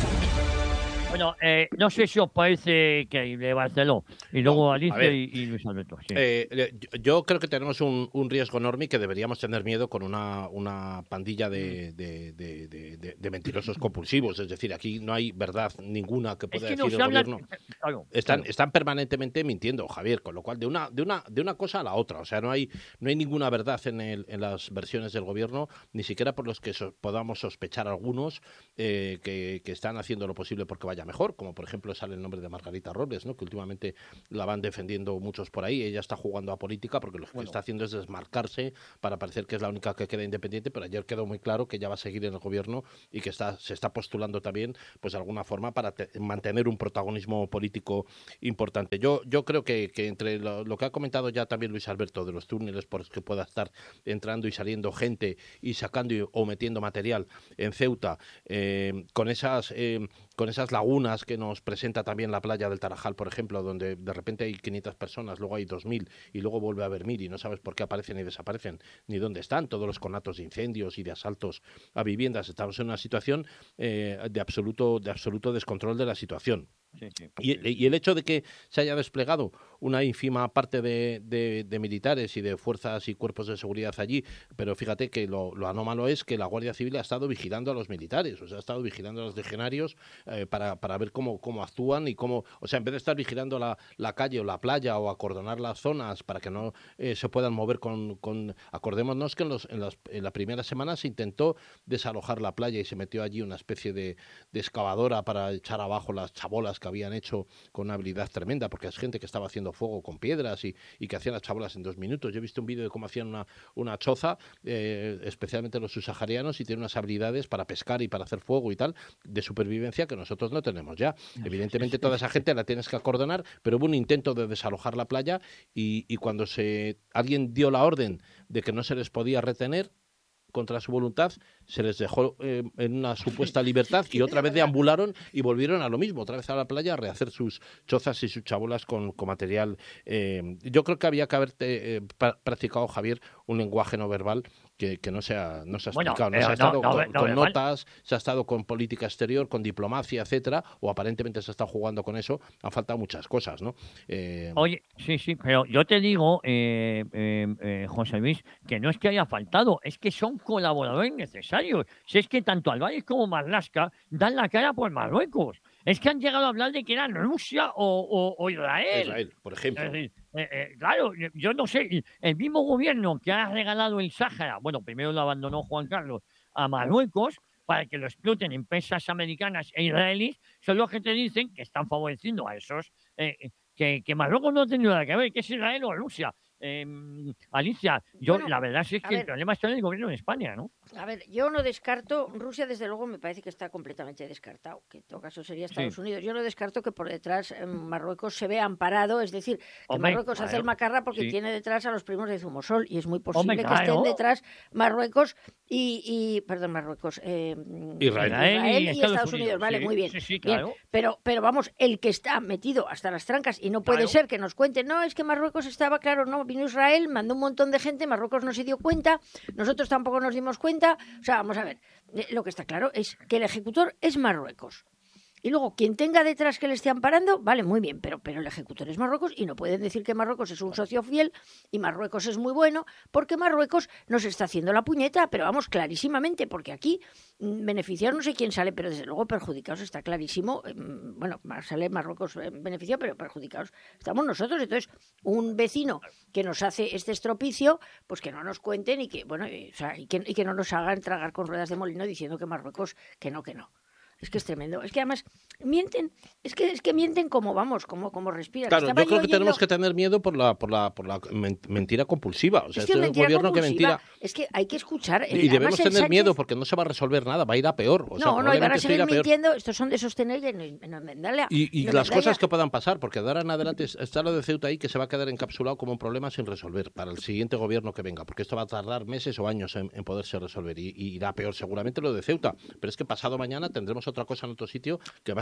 Bueno, eh, no sé si os parece que de Barceló y luego No, Alicia a ver, y, y Luis Alberto. Sí. Eh, yo, yo creo que tenemos un, un riesgo enorme y que deberíamos tener miedo con una, una pandilla de, de, de, de, de- de mentirosos compulsivos. Es decir, aquí no hay verdad ninguna que Es pueda que decir nos el hablan. gobierno. Claro, Están, claro. están permanentemente mintiendo, Javier, con lo cual de una, de una, de una cosa a la otra. O sea, no hay, no hay ninguna verdad en, el, en las versiones del gobierno, ni siquiera por los que so- podamos sospechar algunos eh, que, que están haciendo lo posible porque vaya mejor, como por ejemplo sale el nombre de Margarita Robles, ¿no? Que últimamente la van defendiendo muchos por ahí. Ella está jugando a política porque lo que Bueno. está haciendo es desmarcarse para parecer que es la única que queda independiente, pero ayer quedó muy claro que ella va a seguir en el gobierno y que está, se está postulando también, pues de alguna forma, para te- mantener un protagonismo político importante. Yo, yo creo que, que entre lo, lo que ha comentado ya también Luis Alberto de los túneles por los que pueda estar entrando y saliendo gente y sacando y- o metiendo material en Ceuta, eh, con esas eh, con esas lagunas que nos presenta también la playa del Tarajal, por ejemplo, donde de repente hay quinientas personas, luego hay dos mil y luego vuelve a haber mil y no sabes por qué aparecen y desaparecen, ni dónde están todos los conatos de incendios y de asaltos a viviendas. Estamos en una situación eh, de absoluto de absoluto descontrol de la situación. Sí, sí, Y, sí, sí. y el hecho de que se haya desplegado una ínfima parte de, de- de militares y de fuerzas y cuerpos de seguridad allí, pero fíjate que lo, lo anómalo es que la Guardia Civil ha estado vigilando a los militares, o sea, ha estado vigilando a los legionarios eh, para, para ver cómo, cómo actúan y cómo, o sea, en vez de estar vigilando la, la calle o la playa o acordonar las zonas para que no eh, se puedan mover con, con... Acordémonos que en, los, en, las, en la primera semana se intentó desalojar la playa y se metió allí una especie de, de excavadora para echar abajo las chabolas que habían hecho con una habilidad tremenda, porque es gente que estaba haciendo fuego con piedras y, y que hacían las chabolas en dos minutos. Yo he visto un vídeo de cómo hacían una, una choza, eh, especialmente los subsaharianos, y tienen unas habilidades para pescar y para hacer fuego y tal, de supervivencia que nosotros no tenemos ya. Evidentemente toda esa gente la tienes que acordonar, pero hubo un intento de desalojar la playa y, y cuando se alguien dio la orden de que no se les podía retener contra su voluntad, se les dejó eh, en una supuesta libertad y otra vez deambularon y volvieron a lo mismo, otra vez a la playa a rehacer sus chozas y sus chabolas con, con material. Eh, yo creo que había que haber eh, pra- practicado, Javier, un lenguaje no verbal que, que no se ha, no se ha Bueno, explicado. No se ha pero no, estado no, con, no con verbal. notas, se ha estado con política exterior, con diplomacia, etcétera, o aparentemente se está jugando con eso. Han faltado muchas cosas, ¿no? Eh, Oye, sí, sí, pero yo te digo, eh, eh, eh, José Luis, que no es que haya faltado, es que son colaboradores necesarios. Si es que tanto Álvarez como Marlaska dan la cara por Marruecos. Es que han llegado a hablar de que eran Rusia o, o- o Israel. Israel, por Es ejemplo. decir, eh, eh, claro, yo- yo no sé, y el mismo gobierno que ha regalado el Sáhara, bueno, primero lo abandonó Juan Carlos, a Marruecos para que lo exploten empresas americanas e israelíes, son los que te dicen que están favoreciendo a esos, eh, eh, que, que Marruecos no tiene nada que ver, que es Israel o Rusia. Eh, Alicia, yo Bueno, la verdad sí es a que el ver, problema está en el gobierno de España, ¿no? a ver, yo no descarto, Rusia desde luego me parece que está completamente descartado, que en todo caso sería Estados Sí. Unidos. Yo no descarto que por detrás eh, Marruecos se vea amparado, es decir, que Hombre, Marruecos hace el claro, macarra porque sí. tiene detrás a los primos de Zumosol y es muy Hombre, posible que estén claro. detrás Marruecos y, y- perdón, Marruecos, eh, Israel. Israel y y Estados Estados Unidos, Unidos, vale, sí, muy bien. sí, sí, Bien, claro. pero, pero vamos, el que está metido hasta las trancas y no puede Claro. ser que nos cuente, no, es que Marruecos estaba, claro, no, vino Israel, mandó un montón de gente, Marruecos no se dio cuenta, nosotros tampoco nos dimos cuenta, o sea, vamos a ver, eh, lo que está claro es que el ejecutor es Marruecos. Y luego, quien tenga detrás que le esté amparando, vale, muy bien, pero, pero el ejecutor es Marruecos y no pueden decir que Marruecos es un socio fiel y Marruecos es muy bueno, porque Marruecos nos está haciendo la puñeta, pero vamos, clarísimamente, porque aquí mm, beneficiados no sé quién sale, pero desde luego perjudicados está clarísimo. eh, Bueno, sale Marruecos eh, beneficiado, pero perjudicados estamos nosotros. Entonces, un vecino que nos hace este estropicio, pues que no nos cuenten y que, bueno, y, o sea, y que, y que no nos hagan tragar con ruedas de molino diciendo que Marruecos, que no, que no. Es que es tremendo. Es que además mienten, es que es que mienten como vamos, como, como respiran. Claro, Estaba yo creo que oyendo... tenemos que tener miedo por la por la por la men- mentira compulsiva. O sea, Es que esto es un mentira gobierno que compulsiva, mentira. es que hay que escuchar. Y debemos Además, el tener Sánchez- miedo porque no se va a resolver nada, va a ir a peor. O sea, no, no, y van a probablemente esto seguir irá a peor. mintiendo. Estos son de sostener y no, no enmendarle. Y, y no las enmendarle. cosas que puedan pasar, porque de ahora en adelante está lo de Ceuta ahí que se va a quedar encapsulado como un problema sin resolver para el siguiente gobierno que venga, porque esto va a tardar meses o años en, en poderse resolver y, y irá peor seguramente lo de Ceuta. Pero es que pasado mañana tendremos otra cosa en otro sitio que va a ser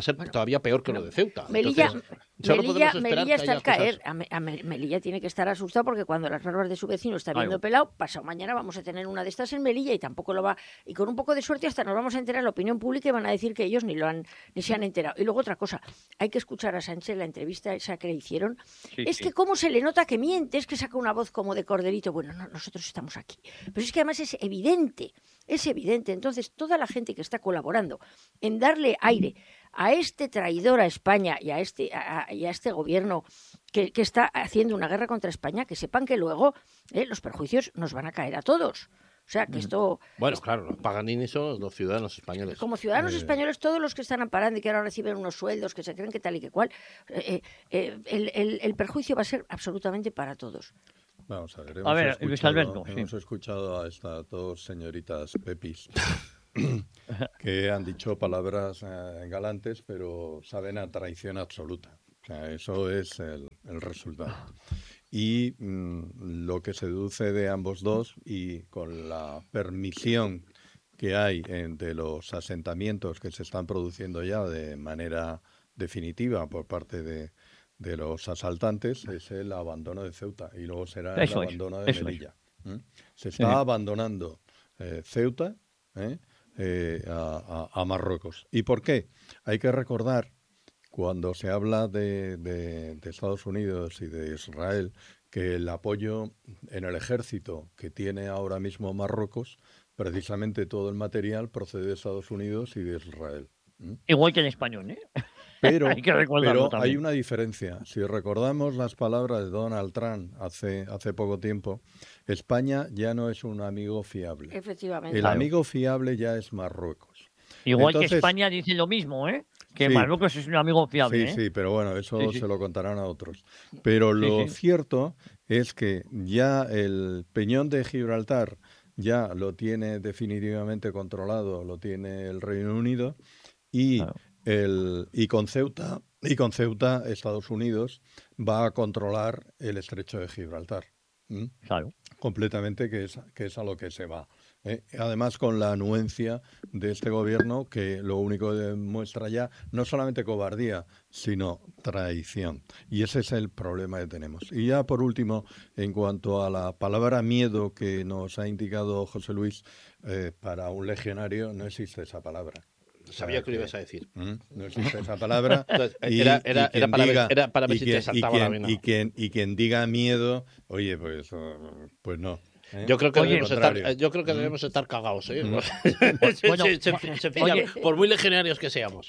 ser Bueno, todavía peor que bueno, lo de Ceuta. Melilla, Entonces, solo Melilla, podemos esperar Melilla que está al haya cosas- caer. A Me- a Me- Melilla tiene que estar asustado porque cuando las barbas de su vecino está viendo Claro. pelado, pasado mañana vamos a tener una de estas en Melilla y tampoco lo va. Y con un poco de suerte hasta nos vamos a enterar la opinión pública y van a decir que ellos ni lo han ni se han enterado. Y luego otra cosa, hay que escuchar a Sánchez la entrevista esa que le hicieron. Sí, es sí. que cómo se le nota que miente, es que saca una voz como de corderito. Bueno, no, nosotros estamos aquí. Pero es que además es evidente, es evidente. Entonces, toda la gente que está colaborando en darle aire a este traidor a España y a este, a, a- y a este gobierno que, que está haciendo una guerra contra España, que sepan que luego eh, los perjuicios nos van a caer a todos. O sea, que esto, Bueno, claro, los Paganini son los ciudadanos españoles. como ciudadanos Eh. españoles, todos los que están amparando y que ahora reciben unos sueldos, que se creen que tal y que cual, eh, eh, el, el- el perjuicio va a ser absolutamente para todos. Vamos a ver, A hemos, ver, Luis escuchado, Alberto, sí. hemos escuchado a estas dos señoritas Pepis que han dicho palabras eh, galantes, pero saben a traición absoluta. O sea, eso es el, el resultado. Y mm, lo que se deduce de ambos dos, y con la permisión que hay entre los asentamientos que se están produciendo ya de manera definitiva por parte de, de los asaltantes, es el abandono de Ceuta y luego será el Eso es, abandono de eso es. Melilla. ¿Mm? Se está Sí. abandonando eh, Ceuta ¿eh? Eh, a, a- a Marruecos. ¿Y por qué? Hay que recordar, cuando se habla de, de- de Estados Unidos y de Israel, que el apoyo en el ejército que tiene ahora mismo Marruecos, precisamente todo el material procede de Estados Unidos y de Israel. ¿Mm? Igual que el español, ¿eh? Pero, Hay que recordarlo pero también. hay una diferencia. Si recordamos las palabras de Donald Trump hace, hace poco tiempo, España ya no es un amigo fiable. Efectivamente. El Claro. amigo fiable ya es Marruecos. Igual que Entonces- España dice lo mismo, ¿eh? Que Sí. Marruecos es un amigo fiable, Sí, ¿eh? sí, pero bueno, eso Sí, sí. se lo contarán a otros. Pero lo sí. cierto es que ya el Peñón de Gibraltar ya lo tiene definitivamente controlado, lo tiene el Reino Unido y Claro. el y con Ceuta y con Ceuta Estados Unidos va a controlar el Estrecho de Gibraltar. ¿Mm? Claro. Completamente, que es, que es a lo que se va. ¿eh? Además, con la anuencia de este gobierno, que lo único que demuestra ya no solamente cobardía, sino traición. Y ese es el problema que tenemos. Y ya por último, en cuanto a la palabra miedo que nos ha indicado José Luis, eh, para un legionario no existe esa palabra. O sea, Sabía que lo ibas a decir. ¿Mm? No existe esa palabra. Entonces, Y- era, y era, era quien para ver, diga- era para ver y si quien- te saltaba y la quien, vena. y quien y quien diga miedo, oye, pues, uh, pues no. ¿eh? Yo creo que Oye, debemos al estar, contrario. yo creo que Mm. debemos estar cagados, ¿eh? Mm. Se- Bueno, se- se- se fía, oye, por muy legionarios que seamos.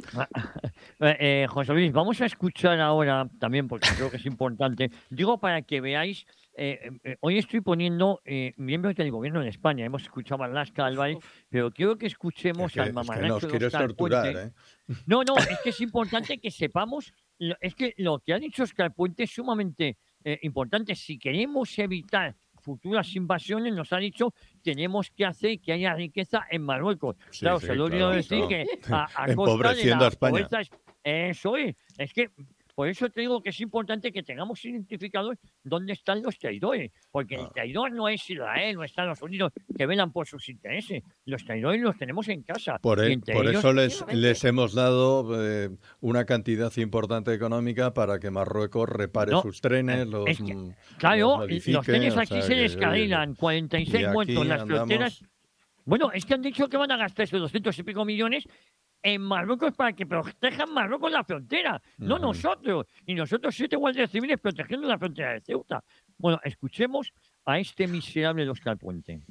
Eh, eh, José Luis, vamos a escuchar ahora también, porque creo que es importante. Digo para que veáis, eh, eh, hoy estoy poniendo eh, miembros del gobierno en España. Hemos escuchado a Alaska Álvarez, pero quiero que escuchemos Es que, al es que mamarracho nos de quieres Óscar torturar, Puente. ¿eh? No, no, es que es importante que sepamos, lo- es que lo que ha dicho Óscar Puente es sumamente eh, importante. Si queremos evitar futuras invasiones, nos ha dicho, tenemos que hacer que haya riqueza en Marruecos. Sí, claro, sí, se lo he claro, olvidado decir claro. que a, a costa de Empobreciendo la a España. pobreza es- eso es, es que por eso te digo que es importante que tengamos identificados dónde están los traidores, porque el Ah. traidor no es Israel o Estados Unidos que velan por sus intereses, los traidores los tenemos en casa. Por, y e- entre por ellos- eso les, efectivamente. les hemos dado eh, una cantidad importante económica para que Marruecos repare No, sus trenes, los, es que, mm, Claro, los los modifique, trenes o aquí sea se que, oye, descarrilan, cuarenta y seis y muertos aquí en las andamos- fronteras. Bueno, es que han dicho que van a gastarse doscientos y pico millones en Marruecos para que protejan Marruecos la frontera, no Ujú. nosotros. Y nosotros siete guardias civiles protegiendo la frontera de Ceuta. Bueno, escuchemos a este miserable de Óscar Puente.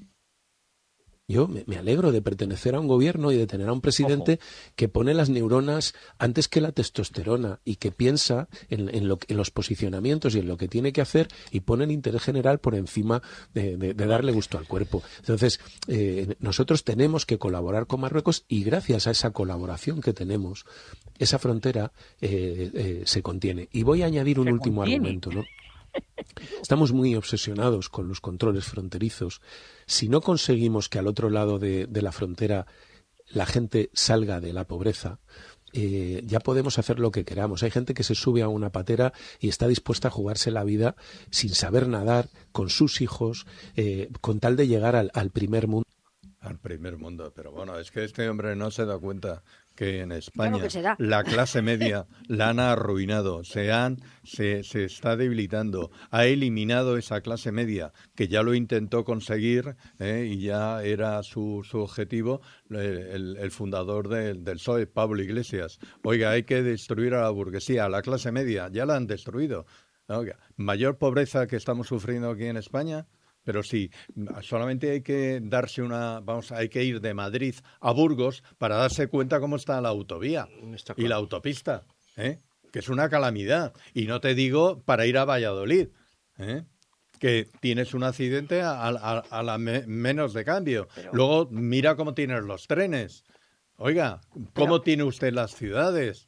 Yo me, me alegro de pertenecer a un gobierno y de tener a un presidente que pone las neuronas antes que la testosterona y que piensa en, en, lo, en los posicionamientos y en lo que tiene que hacer y pone el interés general por encima de, de, de darle gusto al cuerpo. Entonces, eh, nosotros tenemos que colaborar con Marruecos y gracias a esa colaboración que tenemos, esa frontera eh, eh, se contiene. Y voy a añadir un Se último contiene. argumento, ¿no? Estamos muy obsesionados con los controles fronterizos. Si no conseguimos que al otro lado de, de la frontera la gente salga de la pobreza, eh, ya podemos hacer lo que queramos. Hay gente que se sube a una patera y está dispuesta a jugarse la vida sin saber nadar, con sus hijos, eh, con tal de llegar al, al primer mundo. Al primer mundo, pero bueno, es que este hombre no se da cuenta que en España Claro que se da. la clase media la han arruinado, se, han, se, se está debilitando, ha eliminado esa clase media que ya lo intentó conseguir ¿eh? y ya era su, su objetivo, el, el fundador del, del P S O E, Pablo Iglesias. Oiga, hay que destruir a la burguesía, a la clase media, ya la han destruido. Oiga, mayor pobreza que estamos sufriendo aquí en España. Pero sí, solamente hay que darse una, vamos, hay que ir de Madrid a Burgos para darse cuenta cómo está la autovía Está y claro. la autopista, ¿eh? Que es una calamidad. Y no te digo para ir a Valladolid, ¿eh? Que tienes un accidente a, a, a la me, menos de cambio. Pero... Luego mira cómo tienes los trenes. Oiga, ¿cómo Pero... tiene usted las ciudades?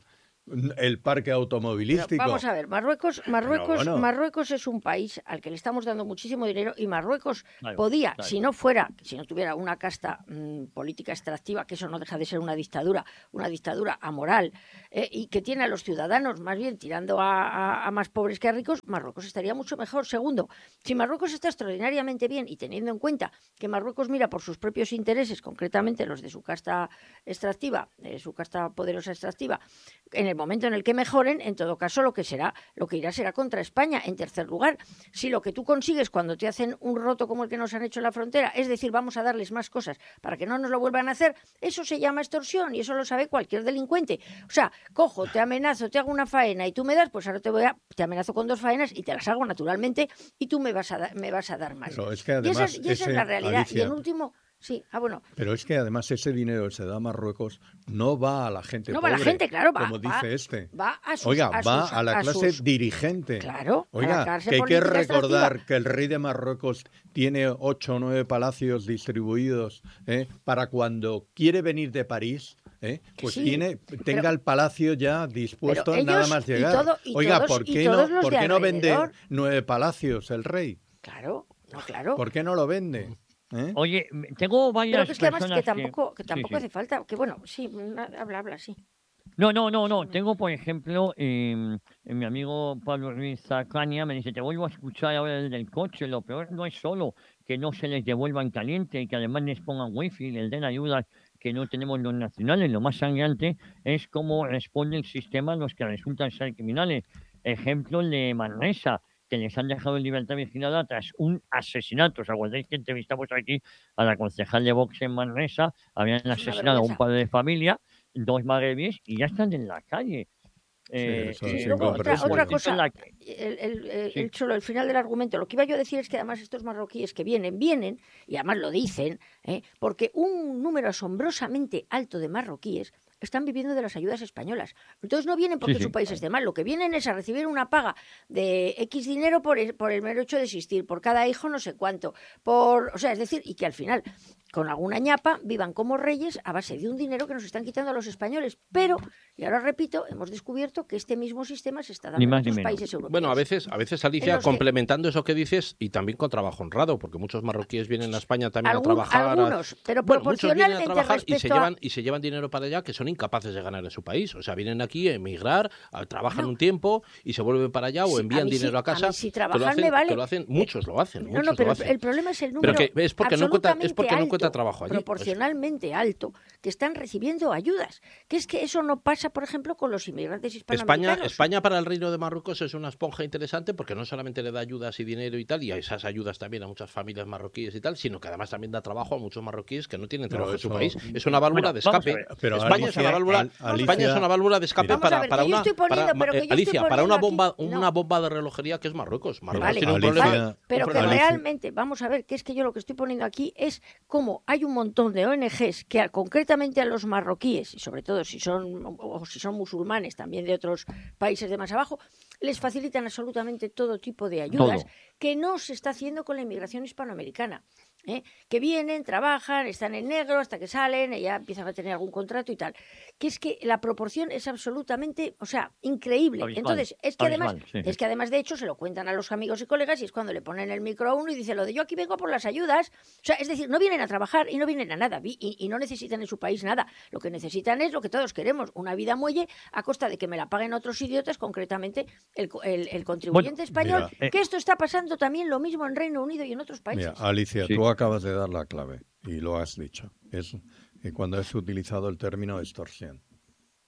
El parque automovilístico. Pero vamos a ver, Marruecos, Marruecos, bueno. Marruecos es un país al que le estamos dando muchísimo dinero y Marruecos Claro, podía, claro. si no fuera, si no tuviera una casta mmm, política extractiva, que eso no deja de ser una dictadura, una dictadura amoral, eh, y que tiene a los ciudadanos más bien tirando a, a, a más pobres que a ricos, Marruecos estaría mucho mejor. Segundo, si Marruecos está extraordinariamente bien y teniendo en cuenta que Marruecos mira por sus propios intereses, concretamente los de su casta extractiva, de su casta poderosa extractiva, en el momento en el que mejoren, en todo caso lo que será, lo que irá será contra España. En tercer lugar, si lo que tú consigues cuando te hacen un roto como el que nos han hecho en la frontera, es decir, vamos a darles más cosas para que no nos lo vuelvan a hacer, eso se llama extorsión y eso lo sabe cualquier delincuente. O sea, cojo, te amenazo, te hago una faena y tú me das, pues ahora te voy a, te amenazo con dos faenas y te las hago naturalmente y tú me vas a, da, me vas a dar más. Pero es que además, y esa es, y esa ese, es la realidad. Alicia, y en último... Sí, ah, bueno. Pero es que además ese dinero que se da a Marruecos no va a la gente No pobre, va a la gente, claro, va. como va, dice este. Va a sus, Oiga, a va sus, a la a clase sus... dirigente. Claro, Oiga, a la clase que hay que política recordar extractiva. que el rey de Marruecos tiene ocho o nueve palacios distribuidos ¿eh? para cuando quiere venir de París, ¿eh? pues sí, tiene tenga pero, el palacio ya dispuesto ellos, nada más llegar. Y todo, y Oiga, todos, ¿por qué y todos no, los ¿por de qué no vende alrededor? nueve palacios el rey? Claro, no, claro. ¿Por qué no lo vende? ¿Eh? Oye, tengo varias Pero que es que además personas que tampoco, que sí, tampoco sí. hace falta, que bueno, sí, habla, habla, sí. No, no, no, no. Tengo, por ejemplo, eh, mi amigo Pablo Ruiz Zacaña me dice, te vuelvo a escuchar ahora el del coche. Lo peor no es solo que no se les devuelva en caliente y que además les pongan wifi y les den ayudas que no tenemos los nacionales. Lo más sangrante es cómo responde el sistema a los que resultan ser criminales. Ejemplo el de Manresa, que les han dejado en libertad vigilada tras un asesinato. ¿Os acordáis que entrevistamos aquí a la concejal de Vox en Manresa? Habían Es una asesinado a un vergüenza. padre de familia, dos magrebíes y ya están en la calle. Eh, eso Sí, es eh, luego otra, incomprensible. otra por ejemplo, cosa, la- el, el, el- Sí. el solo el final del argumento. Lo que iba yo a decir es que además estos marroquíes que vienen, vienen, y además lo dicen, ¿eh? porque un número asombrosamente alto de marroquíes están viviendo de las ayudas españolas. Entonces no vienen porque Sí, sí. su país esté mal, lo que vienen es a recibir una paga de X dinero por el, por el mero hecho de existir, por cada hijo no sé cuánto, por, o sea, es decir, y que al final, con alguna ñapa, vivan como reyes a base de un dinero que nos están quitando a los españoles. Pero, y ahora repito, hemos descubierto que este mismo sistema se está dando Ni en más ni otros menos. países europeos. Bueno, a veces, a veces En Alicia, los que- complementando eso que dices, y también con trabajo honrado, porque muchos marroquíes vienen a España también Algún- a trabajar. a- algunos, pero Bueno, muchos vienen a proporcionalmente trabajar y se respecto a- llevan y se llevan dinero para allá que son incapaces de ganar en su país. O sea, vienen aquí a emigrar, a- trabajan Bueno. un tiempo y se vuelven para allá o Sí, a envían mí sí, dinero a a casa. mí sí que lo trabajar hacen, me vale. que lo hacen, muchos lo hacen, No, muchos no, pero lo hacen. el problema es el Pero número que es porque no encuentra- es porque no absolutamente encuentra alto, trabajo allí. proporcionalmente alto, que están recibiendo ayudas. Que es que eso no pasa, por ejemplo, con los inmigrantes España, hispanoamericanos. España para el Reino de Marruecos es una esponja interesante porque no solamente le da ayudas y dinero y tal, y a esas ayudas también a muchas familias marroquíes y tal, sino que además también da trabajo a muchos marroquíes que no tienen Pero trabajo en su eso- país. Es una válvula Bueno, de vamos a escape. ver. Pero España, es Alicia- una válvula, Al- Alicia- España es una válvula de escape Vamos a para, ver, para que yo una, estoy poniendo, para- pero que yo eh, estoy Alicia, para una poniendo bomba, aquí- no. una bomba de relojería que es Marruecos. Marruecos Vale, tiene un Alicia- problema. vale, pero un que problema. Alicia- realmente, vamos a ver, que es que yo lo que estoy poniendo aquí es cómo hay un montón de O N Ges que a- concretamente a los marroquíes, y sobre todo si son, o, o si son musulmanes también de otros países de más abajo, les facilitan absolutamente todo tipo de ayudas Todo. que no se está haciendo con la inmigración hispanoamericana. ¿eh? Que vienen, trabajan, están en negro hasta que salen, y ya empiezan a tener algún contrato y tal. Que es que la proporción es absolutamente, o sea, increíble. Abismal, Entonces, es que además, abismal, sí. es que además de hecho se lo cuentan a los amigos y colegas y es cuando le ponen el micro a uno y dice lo de yo aquí vengo por las ayudas. O sea, es decir, no vienen a trabajar y no vienen a nada vi- y, y no necesitan en su país nada. Lo que necesitan es lo que todos queremos, una vida muelle a costa de que me la paguen otros idiotas, concretamente el, co- el, el contribuyente español. mira, eh, que esto está pasando también lo mismo en Reino Unido y en otros países. Mira, Alicia, Sí. tú acabas de dar la clave y lo has dicho. Es eh, cuando has utilizado el término extorsión.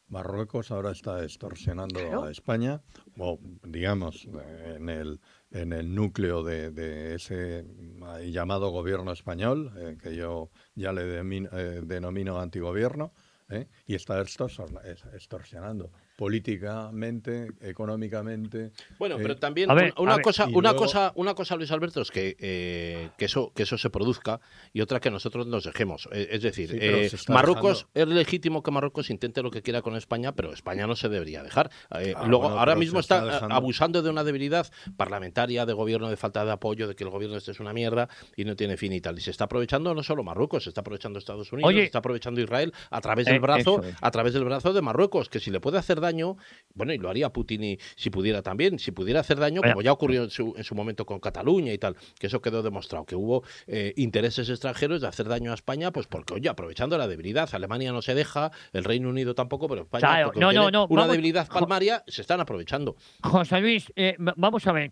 Marruecos ahora está extorsionando Claro. a España, o digamos, eh, en el, en el núcleo de, de ese eh, llamado gobierno español, eh, que yo ya le demin- eh, denomino antigobierno, ¿eh? y está extorsor- es- extorsionando políticamente, económicamente. Bueno, eh, pero también A ver, una, una a ver, cosa, y una luego- cosa, una cosa, Luis Alberto, es que, eh, que eso, que eso se produzca, y otra que nosotros nos dejemos. Eh, es decir, Sí, pero eh, se está Marruecos dejando. es legítimo que Marruecos intente lo que quiera con España, pero España no se debería dejar. Eh, Ah, luego, bueno, ahora pero mismo se está, está eh, dejando. abusando de una debilidad parlamentaria, de gobierno, de falta de apoyo, de que el gobierno este es una mierda y no tiene fin y tal. Y se está aprovechando no solo Marruecos, se está aprovechando Estados Unidos, Oye, se está aprovechando Israel a través del eh, brazo, eso es. a través del brazo de Marruecos, que si le puede hacer daño, bueno, y lo haría Putin y, si pudiera también, si pudiera hacer daño, Vaya. como ya ocurrió en su, en su momento con Cataluña y tal, que eso quedó demostrado, que hubo eh, intereses extranjeros de hacer daño a España, pues porque, oye, aprovechando la debilidad, Alemania no se deja, el Reino Unido tampoco, pero España, Claro, porque no, tiene no, no, una vamos- debilidad jo- palmaria, se están aprovechando. José Luis, eh, va- vamos a ver,